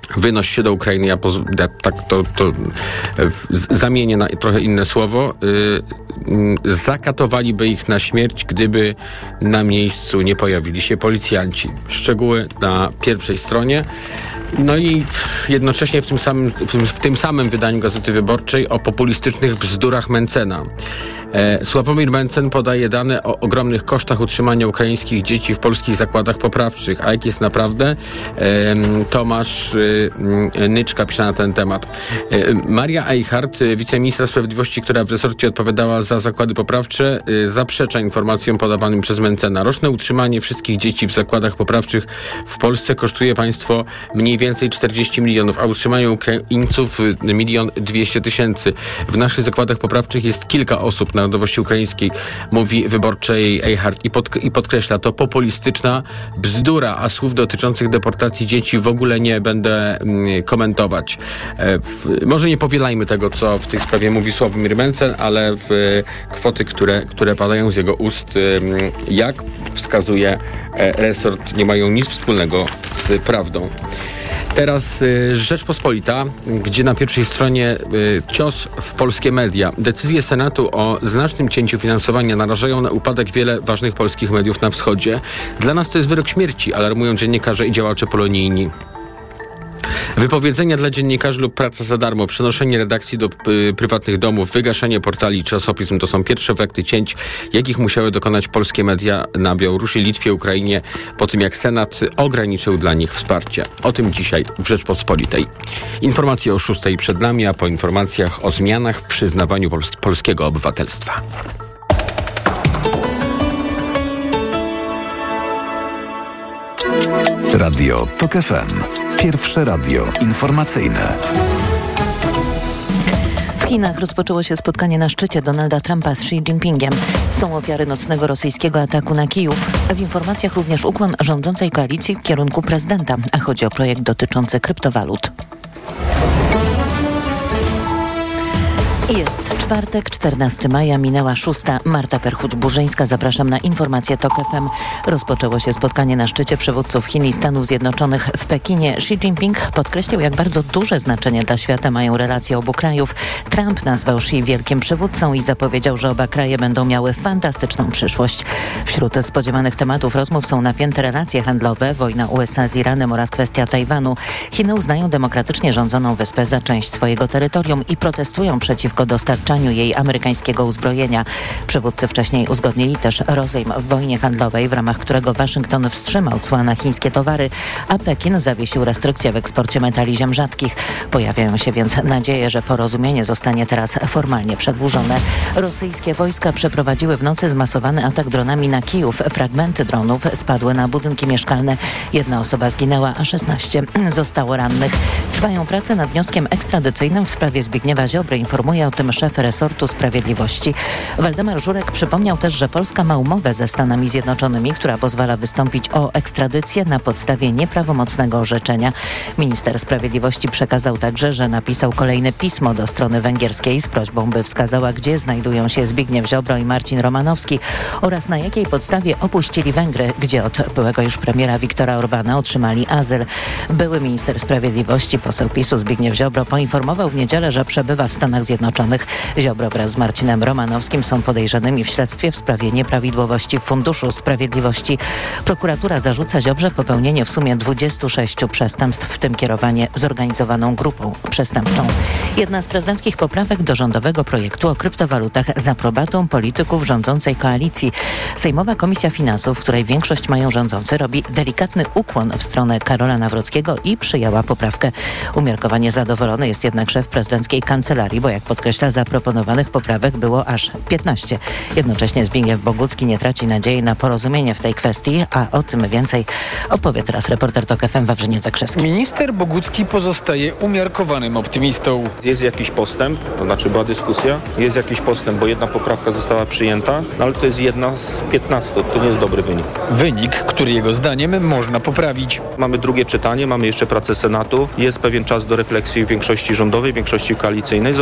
wynoś się do Ukrainy, ja, poz- ja tak to, to w- zamienię na trochę inne słowo, y- y- zakatowaliby ich na śmierć, gdyby na miejscu nie pojawili się policjanci. Szczegóły na pierwszej stronie. No i jednocześnie w tym samym, w tym, w tym samym wydaniu Gazety Wyborczej o populistycznych bzdurach Mentzena. E, Sławomir Mentzen podaje dane o ogromnych kosztach utrzymania ukraińskich dzieci w polskich zakładach poprawczych. A jak jest naprawdę? E, Tomasz e, Nyczka pisze na ten temat. E, Maria Eichhardt, wiceministra sprawiedliwości, która w resorcie odpowiadała za zakłady poprawcze, e, zaprzecza informacjom podawanym przez Mentzena. Roczne utrzymanie wszystkich dzieci w zakładach poprawczych w Polsce kosztuje państwo mniej więcej czterdzieści milionów, a utrzymanie Ukraińców milion dwieście tysięcy. W naszych zakładach poprawczych jest kilka osób narodowości ukraińskiej, mówi Wyborczej Eichhardt i, pod, i podkreśla, to populistyczna bzdura, a słów dotyczących deportacji dzieci w ogóle nie będę mm, komentować. E, w, może nie powielajmy tego, co w tej sprawie mówi Sławomir Mentzen, ale w, kwoty, które, które padają z jego ust, e, jak wskazuje e, resort, nie mają nic wspólnego z prawdą. Teraz y, Rzeczpospolita, gdzie na pierwszej stronie y, cios w polskie media. Decyzje Senatu o znacznym cięciu finansowania narażają na upadek wiele ważnych polskich mediów na wschodzie. Dla nas to jest wyrok śmierci, alarmują dziennikarze i działacze polonijni. Wypowiedzenia dla dziennikarzy lub praca za darmo, przenoszenie redakcji do y, prywatnych domów, wygaszenie portali i czasopism to są pierwsze efekty cięć, jakich musiały dokonać polskie media na Białorusi, Litwie, Ukrainie, po tym jak Senat ograniczył dla nich wsparcie. O tym dzisiaj w Rzeczpospolitej. Informacje o szóstej przed nami, a po informacjach o zmianach w przyznawaniu pols- polskiego obywatelstwa. Radio TOK F M. Pierwsze radio informacyjne. W Chinach rozpoczęło się spotkanie na szczycie Donalda Trumpa z Xi Jinpingiem. Są ofiary nocnego rosyjskiego ataku na Kijów. W informacjach również ukłon rządzącej koalicji w kierunku prezydenta, a chodzi o projekt dotyczący kryptowalut. Jest czwartek, czternastego maja, minęła szósta. Marta Perchuć-Burzyńska, zapraszam na informacje TOK F M. Rozpoczęło się spotkanie na szczycie przywódców Chin i Stanów Zjednoczonych w Pekinie. Xi Jinping podkreślił, jak bardzo duże znaczenie dla świata mają relacje obu krajów. Trump nazwał Xi wielkim przywódcą i zapowiedział, że oba kraje będą miały fantastyczną przyszłość. Wśród spodziewanych tematów rozmów są napięte relacje handlowe, wojna U S A z Iranem oraz kwestia Tajwanu. Chiny uznają demokratycznie rządzoną wyspę za część swojego terytorium i protestują przeciwko dostarczaniu jej amerykańskiego uzbrojenia. Przywódcy wcześniej uzgodnili też rozejm w wojnie handlowej, w ramach którego Waszyngton wstrzymał cła na chińskie towary, a Pekin zawiesił restrykcje w eksporcie metali ziem rzadkich. Pojawiają się więc nadzieje, że porozumienie zostanie teraz formalnie przedłużone. Rosyjskie wojska przeprowadziły w nocy zmasowany atak dronami na Kijów. Fragmenty dronów spadły na budynki mieszkalne. Jedna osoba zginęła, a szesnaście zostało rannych. Trwają prace nad wnioskiem ekstradycyjnym w sprawie Zbigniewa Ziobry, informuje o tym szef resortu sprawiedliwości. Waldemar Żurek przypomniał też, że Polska ma umowę ze Stanami Zjednoczonymi, która pozwala wystąpić o ekstradycję na podstawie nieprawomocnego orzeczenia. Minister Sprawiedliwości przekazał także, że napisał kolejne pismo do strony węgierskiej z prośbą, by wskazała, gdzie znajdują się Zbigniew Ziobro i Marcin Romanowski oraz na jakiej podstawie opuścili Węgry, gdzie od byłego już premiera Viktora Orbána otrzymali azyl. Były minister Sprawiedliwości, poseł PiSu Zbigniew Ziobro poinformował w niedzielę, że przebywa w Stanach Zjednoczonych. Ziobro wraz z Marcinem Romanowskim są podejrzanymi w śledztwie w sprawie nieprawidłowości w Funduszu Sprawiedliwości. Prokuratura zarzuca Ziobrze popełnienie w sumie dwudziestu sześciu przestępstw, w tym kierowanie zorganizowaną grupą przestępczą. Jedna z prezydenckich poprawek do rządowego projektu o kryptowalutach z aprobatą polityków rządzącej koalicji. Sejmowa Komisja Finansów, w której większość mają rządzący, robi delikatny ukłon w stronę Karola Nawrockiego i przyjęła poprawkę. Umiarkowanie zadowolony jest jednak szef prezydenckiej kancelarii, bo jak podkreśla, zaproponowanych poprawek było aż piętnaście. Jednocześnie Zbigniew Bogucki nie traci nadziei na porozumienie w tej kwestii, a o tym więcej opowie teraz reporter TOK F M Wawrzyniec Zakrzewski. Minister Bogucki pozostaje umiarkowanym optymistą. Jest jakiś postęp, to znaczy była dyskusja, jest jakiś postęp, bo jedna poprawka została przyjęta, no ale to jest jedna z piętnastu, to nie jest dobry wynik. Wynik, który jego zdaniem można poprawić. Mamy drugie czytanie, mamy jeszcze pracę Senatu, jest pewien czas do refleksji w większości rządowej, w większości koalicyjnej. Zobaczymy, jak te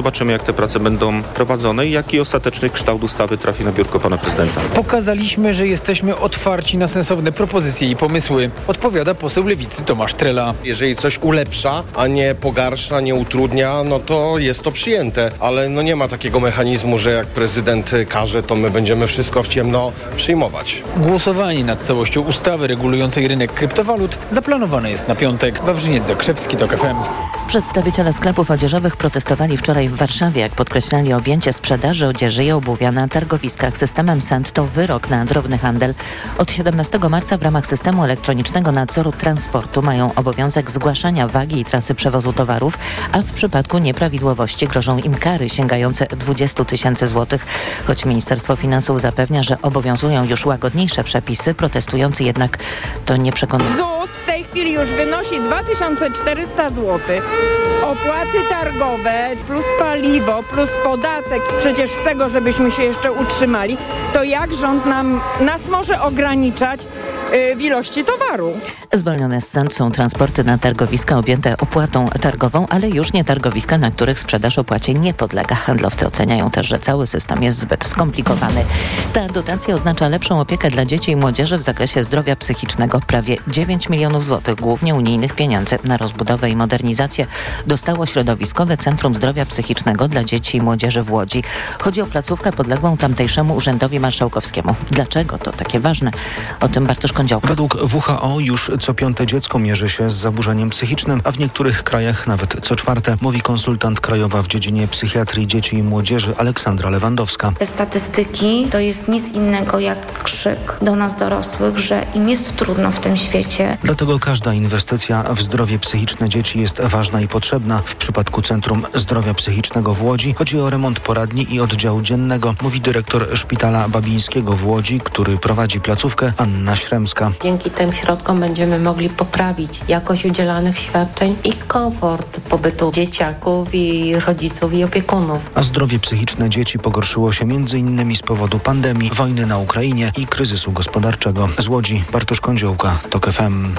te prace będą prowadzone i jaki ostateczny kształt ustawy trafi na biurko pana prezydenta. Pokazaliśmy, że jesteśmy otwarci na sensowne propozycje i pomysły, odpowiada poseł Lewicy Tomasz Trela. Jeżeli coś ulepsza, a nie pogarsza, nie utrudnia, no to jest to przyjęte, ale no nie ma takiego mechanizmu, że jak prezydent każe, to my będziemy wszystko w ciemno przyjmować. Głosowanie nad całością ustawy regulującej rynek kryptowalut zaplanowane jest na piątek. Wawrzyniec Zakrzewski, TOK F M. Przedstawiciele sklepów odzieżowych protestowali wczoraj w Warszawie. Jak podkreślali, objęcie sprzedaży odzieży i obuwia na targowiskach systemem S E N T to wyrok na drobny handel. Od siedemnastego marca w ramach systemu elektronicznego nadzoru transportu mają obowiązek zgłaszania wagi i trasy przewozu towarów, a w przypadku nieprawidłowości grożą im kary sięgające dwadzieścia tysięcy złotych. Choć Ministerstwo Finansów zapewnia, że obowiązują już łagodniejsze przepisy, protestujący jednak to nie przekonują. ZUS w tej chwili już wynosi dwa tysiące czterysta złotych. Opłaty targowe plus paliwo plus podatek, przecież z tego, żebyśmy się jeszcze utrzymali, to jak rząd nam, nas może ograniczać yy, w ilości towaru? Zwolnione z S E N T są transporty na targowiska objęte opłatą targową, ale już nie targowiska, na których sprzedaż opłacie nie podlega. Handlowcy oceniają też, że cały system jest zbyt skomplikowany. Ta dotacja oznacza lepszą opiekę dla dzieci i młodzieży w zakresie zdrowia psychicznego. Prawie dziewięć milionów złotych, głównie unijnych pieniędzy na rozbudowę i modernizację, dostało Środowiskowe Centrum Zdrowia Psychicznego dla Dzieci i Młodzieży w Łodzi. Chodzi o placówkę podległą tamtejszemu Urzędowi Marszałkowskiemu. Dlaczego to takie ważne? O tym Bartosz Kądziołka. Według W H O już co piąte dziecko mierzy się z zaburzeniem psychicznym, a w niektórych krajach nawet co czwarte, mówi konsultant krajowa w dziedzinie psychiatrii dzieci i młodzieży Aleksandra Lewandowska. Te statystyki to jest nic innego jak krzyk do nas dorosłych, że im jest trudno w tym świecie. Dlatego każda inwestycja w zdrowie psychiczne dzieci jest ważna i potrzebna. W przypadku Centrum Zdrowia Psychicznego w Łodzi chodzi o remont poradni i oddziału dziennego, mówi dyrektor Szpitala Babińskiego w Łodzi, który prowadzi placówkę, Anna Śremska. Dzięki tym środkom będziemy mogli poprawić jakość udzielanych świadczeń i komfort pobytu dzieciaków i rodziców i opiekunów. A zdrowie psychiczne dzieci pogorszyło się między innymi z powodu pandemii, wojny na Ukrainie i kryzysu gospodarczego. Z Łodzi Bartosz Kądziołka, TOK F M.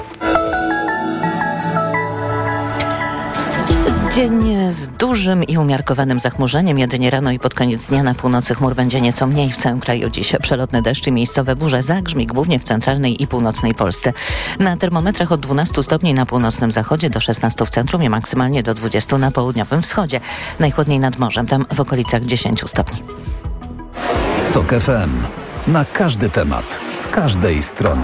Dzień z dużym i umiarkowanym zachmurzeniem. Jedynie rano i pod koniec dnia na północy chmur będzie nieco mniej. W całym kraju dziś przelotne deszcze i miejscowe burze, zagrzmi głównie w centralnej i północnej Polsce. Na termometrach od dwunastu stopni na północnym zachodzie do szesnastu w centrum i maksymalnie do dwudziestu na południowym wschodzie. Najchłodniej nad morzem, tam w okolicach dziesięciu stopni. TOK F M. Na każdy temat, z każdej strony.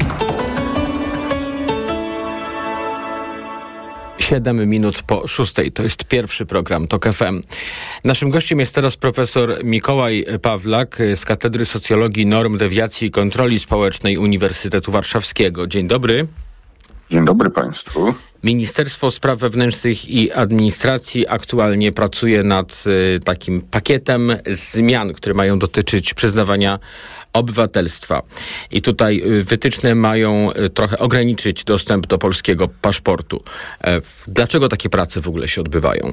Siedem minut po szóstej. To jest pierwszy program TOK F M. Naszym gościem jest teraz profesor Mikołaj Pawlak z Katedry Socjologii, Norm, Dewiacji i Kontroli Społecznej Uniwersytetu Warszawskiego. Dzień dobry. Dzień dobry Państwu. Ministerstwo Spraw Wewnętrznych i Administracji aktualnie pracuje nad y, takim pakietem zmian, które mają dotyczyć przyznawania obywatelstwa. I tutaj wytyczne mają trochę ograniczyć dostęp do polskiego paszportu. Dlaczego takie prace w ogóle się odbywają?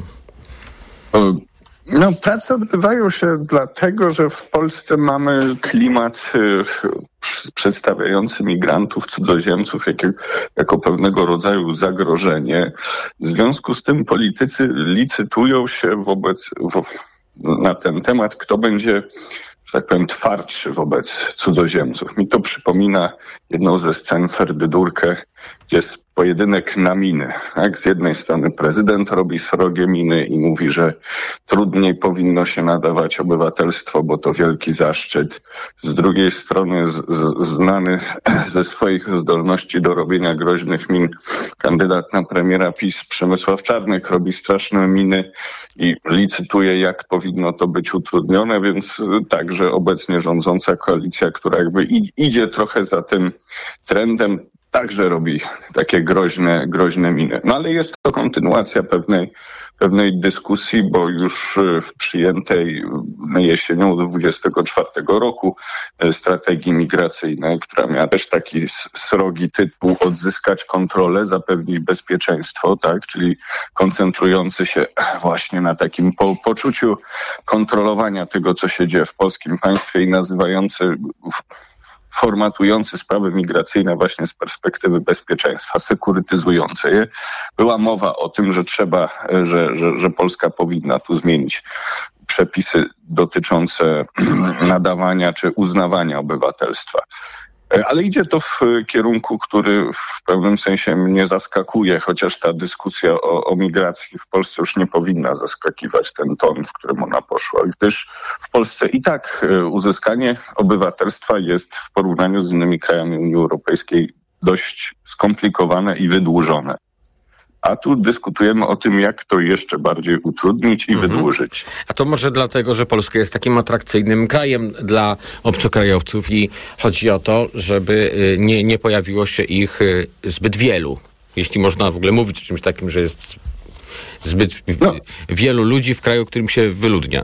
No, prace odbywają się dlatego, że w Polsce mamy klimat y, przedstawiający migrantów, cudzoziemców jako, jako pewnego rodzaju zagrożenie. W związku z tym politycy licytują się wobec, wo, na ten temat, kto będzie, że tak powiem, twardszy wobec cudzoziemców. Mi to przypomina jedną ze scen Ferdy Durkę, gdzie jest pojedynek na miny. Tak? Z jednej strony prezydent robi srogie miny i mówi, że trudniej powinno się nadawać obywatelstwo, bo to wielki zaszczyt. Z drugiej strony z, z, znany ze swoich zdolności do robienia groźnych min kandydat na premiera PiS Przemysław Czarnek robi straszne miny i licytuje, jak powinno to być utrudnione, więc także obecnie rządząca koalicja, która jakby idzie trochę za tym trendem, także robi takie groźne, groźne miny. No ale jest to kontynuacja pewnej, pewnej dyskusji, bo już w przyjętej jesienią dwudziestego czwartego roku strategii migracyjnej, która miała też taki srogi tytuł odzyskać kontrolę, zapewnić bezpieczeństwo, tak, czyli koncentrujący się właśnie na takim po, poczuciu kontrolowania tego, co się dzieje w polskim państwie i nazywający formatujący sprawy migracyjne właśnie z perspektywy bezpieczeństwa, sekurytyzujące je. Była mowa o tym, że trzeba, że, że, że Polska powinna tu zmienić przepisy dotyczące nadawania czy uznawania obywatelstwa. Ale idzie to w kierunku, który w pewnym sensie mnie zaskakuje, chociaż ta dyskusja o, o migracji w Polsce już nie powinna zaskakiwać, ten ton, w którym ona poszła, gdyż w Polsce i tak uzyskanie obywatelstwa jest w porównaniu z innymi krajami Unii Europejskiej dość skomplikowane i wydłużone. A tu dyskutujemy o tym, jak to jeszcze bardziej utrudnić i mhm. wydłużyć. A to może dlatego, że Polska jest takim atrakcyjnym krajem dla obcokrajowców i chodzi o to, żeby nie, nie pojawiło się ich zbyt wielu. Jeśli można w ogóle mówić o czymś takim, że jest zbyt no. wielu ludzi w kraju, którym się wyludnia.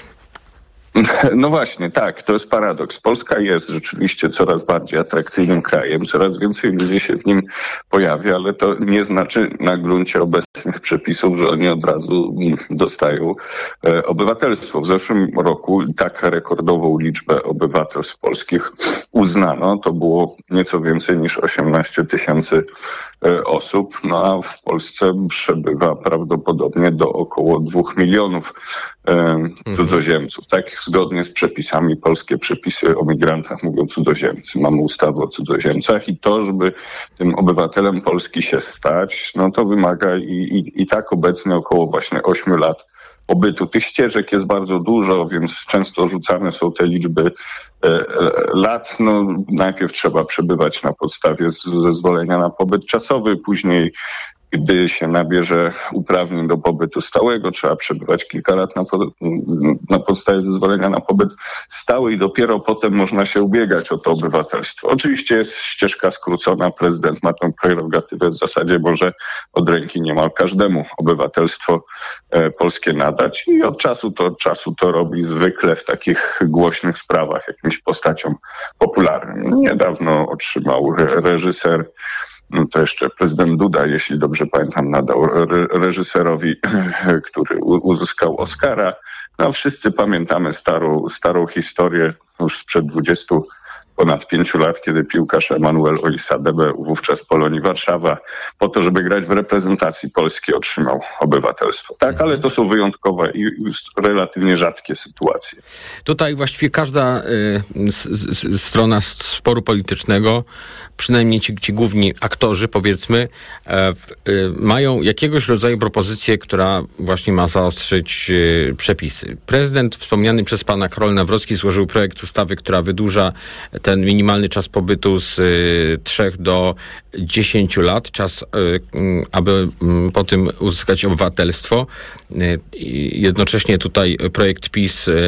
No właśnie, tak, to jest paradoks. Polska jest rzeczywiście coraz bardziej atrakcyjnym krajem, coraz więcej ludzi się w nim pojawia, ale to nie znaczy na gruncie obecnych przepisów, że oni od razu dostają e, obywatelstwo. W zeszłym roku tak rekordową liczbę obywatelstw polskich uznano, to było nieco więcej niż osiemnaście tysięcy e, osób, no a w Polsce przebywa prawdopodobnie do około dwóch milionów e, cudzoziemców. Tak, zgodnie z przepisami, polskie przepisy o migrantach mówią cudzoziemcy. Mamy ustawę o cudzoziemcach i to, żeby tym obywatelem Polski się stać, no to wymaga i, i, i tak obecnie około właśnie ośmiu lat pobytu. Tych ścieżek jest bardzo dużo, więc często rzucane są te liczby e, lat. No, najpierw trzeba przebywać na podstawie zezwolenia na pobyt czasowy, później gdy się nabierze uprawnień do pobytu stałego, trzeba przebywać kilka lat na, po, na podstawie zezwolenia na pobyt stały i dopiero potem można się ubiegać o to obywatelstwo. Oczywiście jest ścieżka skrócona, prezydent ma tę prerogatywę, w zasadzie może od ręki niemal każdemu obywatelstwo e, polskie nadać i od czasu do czasu to robi zwykle w takich głośnych sprawach jakimś postaciom popularnym. Niedawno otrzymał reżyser, no to jeszcze prezydent Duda, jeśli dobrze pamiętam, nadał re- reżyserowi, który u- uzyskał Oscara. No wszyscy pamiętamy starą, starą historię już sprzed dwudziestu ponad pięciu lat, kiedy piłkarz Emanuel Olisadebe, wówczas Polonii Warszawa, po to, żeby grać w reprezentacji Polski, otrzymał obywatelstwo. Tak, ale to są wyjątkowe i relatywnie rzadkie sytuacje. Tutaj właściwie każda y, s, s, strona sporu politycznego, przynajmniej ci, ci główni aktorzy, powiedzmy, e, y, mają jakiegoś rodzaju propozycję, która właśnie ma zaostrzyć y, przepisy. Prezydent wspomniany przez pana Karol Nawrocki złożył projekt ustawy, która wydłuża ten minimalny czas pobytu z y, trzech do dziesięciu lat, czas, y, y, aby y, po tym uzyskać obywatelstwo. Y, jednocześnie tutaj projekt PiS y,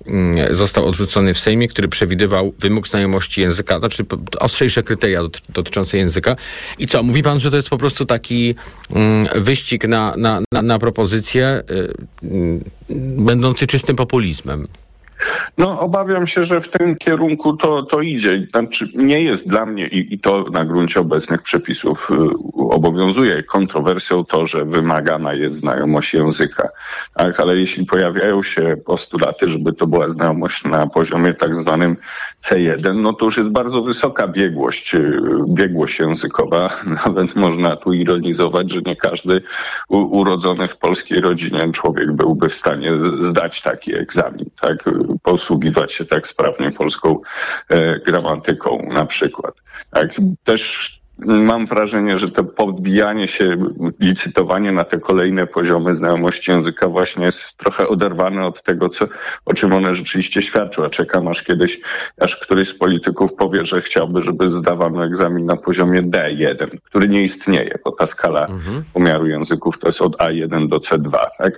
y, został odrzucony w Sejmie, który przewidywał wymóg znajomości języka, znaczy ostrzejsze kryteria dotyczące języka. I co, mówi pan, że to jest po prostu taki y, wyścig na, na, na, na propozycję y, y, będący czystym populizmem? No, obawiam się, że w tym kierunku to, to idzie. Znaczy, nie jest dla mnie, i, i to na gruncie obecnych przepisów y, obowiązuje kontrowersją to, że wymagana jest znajomość języka. Tak, ale jeśli pojawiają się postulaty, żeby to była znajomość na poziomie tak zwanym C jeden, no to już jest bardzo wysoka biegłość, y, biegłość językowa. Nawet można tu ironizować, że nie każdy u, urodzony w polskiej rodzinie człowiek byłby w stanie z, zdać taki egzamin, tak? Posługiwać się tak sprawnie polską e, gramatyką na przykład. Tak, też mam wrażenie, że to podbijanie się, licytowanie na te kolejne poziomy znajomości języka właśnie jest trochę oderwane od tego, co, o czym one rzeczywiście świadczą. A czekam aż kiedyś, aż któryś z polityków powie, że chciałby, żeby zdawano egzamin na poziomie D jeden, który nie istnieje, bo ta skala mhm. pomiaru języków to jest od A jeden do C dwa. Tak?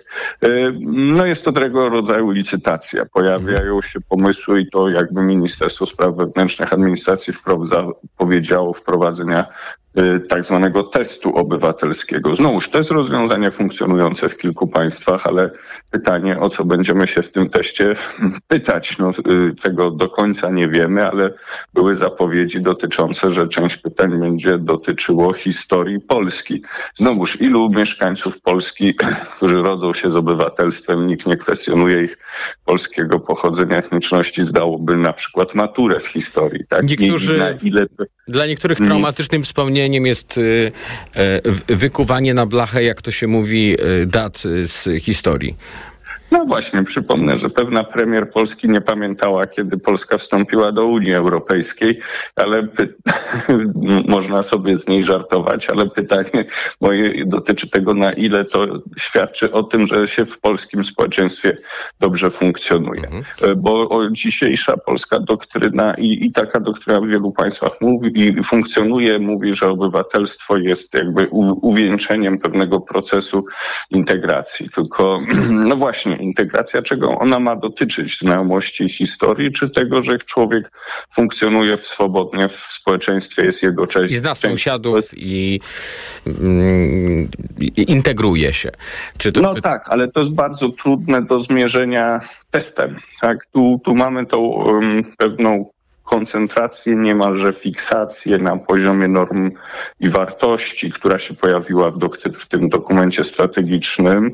No jest to tego rodzaju licytacja. Pojawiają się pomysły i to jakby Ministerstwo Spraw Wewnętrznych Administracji wprowadza, powiedziało wprowadzenia tak zwanego testu obywatelskiego. Znowuż to jest rozwiązanie funkcjonujące w kilku państwach, ale pytanie, o co będziemy się w tym teście pytać. No, tego do końca nie wiemy, ale były zapowiedzi dotyczące, że część pytań będzie dotyczyło historii Polski. Znowuż ilu mieszkańców Polski, którzy rodzą się z obywatelstwem, nikt nie kwestionuje ich polskiego pochodzenia, etniczności, zdałoby na przykład maturę z historii. Tak? Niektórzy, na ile... Dla niektórych traumatycznym wspomnieniem jest y, y, wykuwanie na blachę, jak to się mówi, y, dat z historii. No właśnie, przypomnę, że pewna premier Polski nie pamiętała, kiedy Polska wstąpiła do Unii Europejskiej, ale py- można sobie z niej żartować, ale pytanie moje dotyczy tego, na ile to świadczy o tym, że się w polskim społeczeństwie dobrze funkcjonuje. Mhm. Bo o, dzisiejsza polska doktryna i, i taka doktryna w wielu państwach mówi i funkcjonuje, mówi, że obywatelstwo jest jakby u, uwieńczeniem pewnego procesu integracji. Tylko, no właśnie, integracja, czego ona ma dotyczyć? Znajomości historii, czy tego, że człowiek funkcjonuje w swobodnie w społeczeństwie, jest jego część. I zna sąsiadów i, mm, i integruje się. Czy to... No tak, ale to jest bardzo trudne do zmierzenia testem. Tak? Tu, tu mamy tą um, pewną koncentrację, niemalże fiksację na poziomie norm i wartości, która się pojawiła w, dokty- w tym dokumencie strategicznym,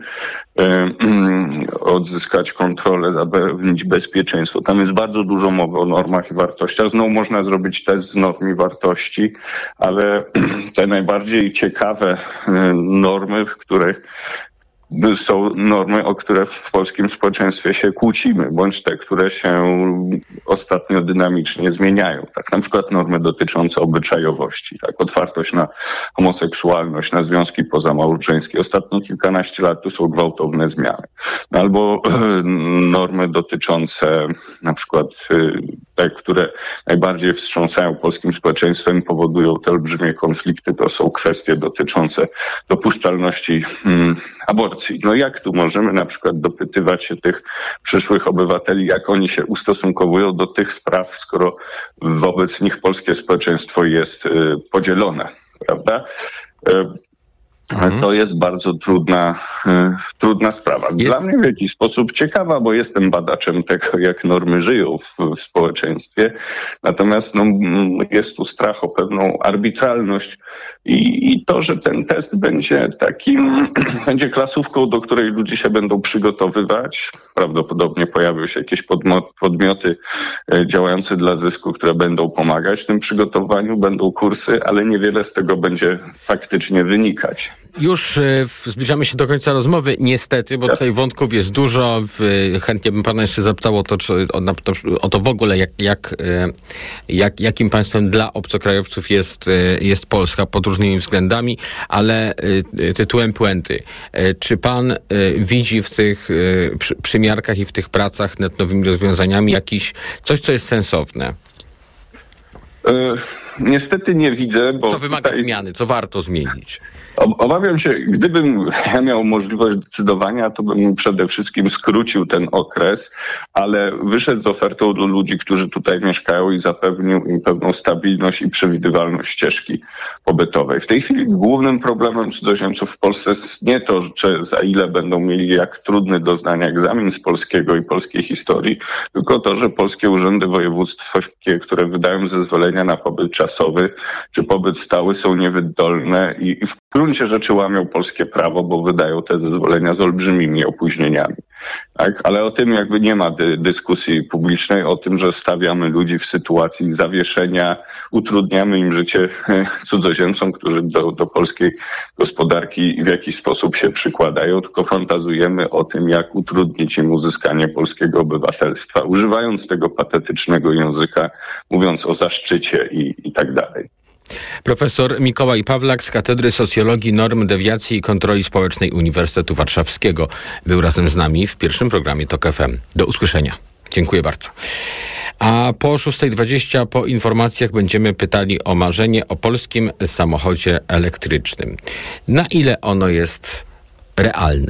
yy, odzyskać kontrolę, zapewnić bezpieczeństwo. Tam jest bardzo dużo mowy o normach i wartościach. Znowu można zrobić test z norm i wartości, ale te najbardziej ciekawe yy, normy, w których są normy, o które w polskim społeczeństwie się kłócimy, bądź te, które się ostatnio dynamicznie zmieniają. Tak, na przykład normy dotyczące obyczajowości, tak, otwartość na homoseksualność, na związki pozamałżeńskie. Ostatnie kilkanaście lat tu są gwałtowne zmiany. Albo e, normy dotyczące na przykład e, te, które najbardziej wstrząsają polskim społeczeństwem, powodują te olbrzymie konflikty, to są kwestie dotyczące dopuszczalności mm, aborcji. No jak tu możemy na przykład dopytywać się tych przyszłych obywateli, jak oni się ustosunkowują do tych spraw, skoro wobec nich polskie społeczeństwo jest y, podzielone, prawda? Y, Mhm. To jest bardzo trudna, y, trudna sprawa. Jest... Dla mnie w jakiś sposób ciekawa, bo jestem badaczem tego, jak normy żyją w, w społeczeństwie. Natomiast no, jest tu strach o pewną arbitralność i, i to, że ten test będzie takim, będzie klasówką, do której ludzie się będą przygotowywać. Prawdopodobnie pojawią się jakieś podmo- podmioty y, działające dla zysku, które będą pomagać w tym przygotowaniu, będą kursy, ale niewiele z tego będzie faktycznie wynikać. Już y, zbliżamy się do końca rozmowy, niestety, bo tutaj wątków jest dużo. Y, chętnie bym pana jeszcze zapytał o to, czy, o, to, o to w ogóle, jak, jak, y, jak, jakim państwem dla obcokrajowców jest, y, jest Polska pod różnymi względami, ale y, tytułem puenty. Y, czy pan y, widzi w tych y, przy, przymiarkach i w tych pracach nad nowymi rozwiązaniami jakiś coś, co jest sensowne? Y, niestety nie widzę, bo... Co wymaga tutaj... zmiany, co warto zmienić? Obawiam się, gdybym ja miał możliwość decydowania, to bym przede wszystkim skrócił ten okres, ale wyszedł z ofertą do ludzi, którzy tutaj mieszkają i zapewnił im pewną stabilność i przewidywalność ścieżki pobytowej. W tej chwili głównym problemem cudzoziemców w Polsce jest nie to, że za ile będą mieli jak trudny do zdania egzamin z polskiego i polskiej historii, tylko to, że polskie urzędy województwowskie, które wydają zezwolenia na pobyt czasowy czy pobyt stały, są niewydolne i, i w W gruncie rzeczy łamią polskie prawo, bo wydają te zezwolenia z olbrzymimi opóźnieniami. Tak? Ale o tym jakby nie ma dy- dyskusji publicznej, o tym, że stawiamy ludzi w sytuacji zawieszenia, utrudniamy im życie cudzoziemcom, którzy do, do polskiej gospodarki w jakiś sposób się przykładają, tylko fantazujemy o tym, jak utrudnić im uzyskanie polskiego obywatelstwa, używając tego patetycznego języka, mówiąc o zaszczycie i, i tak dalej. Profesor Mikołaj Pawlak z Katedry Socjologii, Norm, Dewiacji i Kontroli Społecznej Uniwersytetu Warszawskiego był razem z nami w pierwszym programie TOK F M. Do usłyszenia. Dziękuję bardzo. A po szósta dwadzieścia po informacjach będziemy pytali o marzenie o polskim samochodzie elektrycznym. Na ile ono jest realne?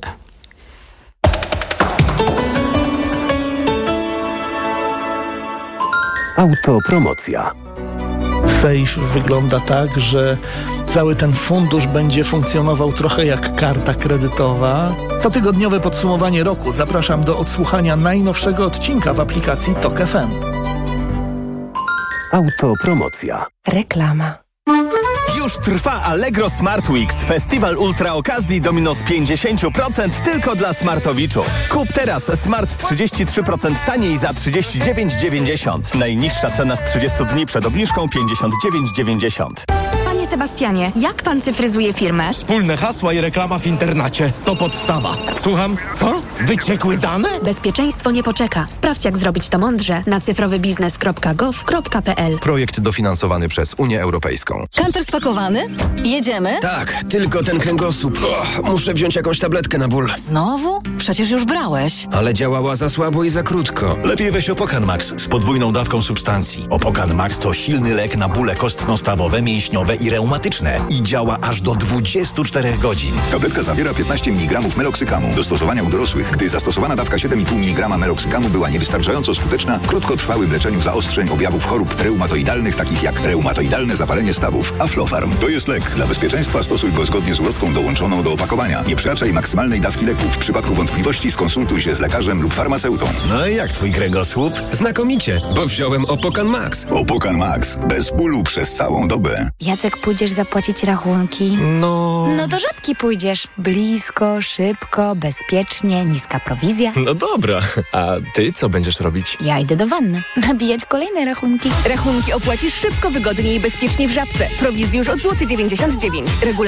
Autopromocja. Safe wygląda tak, że cały ten fundusz będzie funkcjonował trochę jak karta kredytowa. Cotygodniowe podsumowanie roku. Zapraszam do odsłuchania najnowszego odcinka w aplikacji TOK F M. Autopromocja. Reklama. Już trwa Allegro Smart Weeks. Festiwal ultra okazji do minus pięćdziesiąt procent tylko dla smartowiczów. Kup teraz Smart trzydzieści trzy procent taniej za trzydzieści dziewięć dziewięćdziesiąt. Najniższa cena z trzydziestu dni przed obniżką pięćdziesiąt dziewięć dziewięćdziesiąt. Panie Sebastianie, jak pan cyfryzuje firmę? Wspólne hasła i reklama w internecie. To podstawa. Słucham? Co? Wyciekły dane? Bezpieczeństwo nie poczeka. Sprawdź, jak zrobić to mądrze na cyfrowybiznes kropka gov kropka p l. Projekt dofinansowany przez Unię Europejską. Kantor spakowany? Jedziemy? Tak, tylko ten kręgosłup. Oh, muszę wziąć jakąś tabletkę na ból. Znowu? Przecież już brałeś. Ale działała za słabo i za krótko. Lepiej weź Opokan Max z podwójną dawką substancji. Opokan Max to silny lek na bóle kostno-stawowe, mięśniowe i reumatyczne. I działa aż do dwudziestu czterech godzin. Tabletka zawiera piętnaście miligramów meloksykamu. Do stosowania u dorosłych, gdy zastosowana dawka siedem i pół miligrama meloksykamu była niewystarczająco skuteczna w krótkotrwałym leczeniu zaostrzeń objawów chorób reumatoidalnych, takich jak reumatoidalne zapalenie stawów. Aflofarm to jest lek. Dla bezpieczeństwa stosuj go zgodnie z ulotką dołączoną do opakowania. Nie przekraczaj maksymalnej dawki leku. W przypadku wątpliwości skonsultuj się z lekarzem lub farmaceutą. No i jak twój kręgosłup? Znakomicie, bo wziąłem Opokan Max. Opokan Max. Bez bólu przez całą dobę. Jacek, pójdziesz zapłacić rachunki? No... No do Żabki pójdziesz. Blisko, szybko, bezpiecznie, niska prowizja. No dobra, a ty co będziesz robić? Ja idę do wanny. Nabijać kolejne rachunki. Rachunki opłacisz szybko, wygodnie i bezpiecznie w Żabce. Prowizji już od złoty dziewięćdziesiąt dziewięć. Regulamin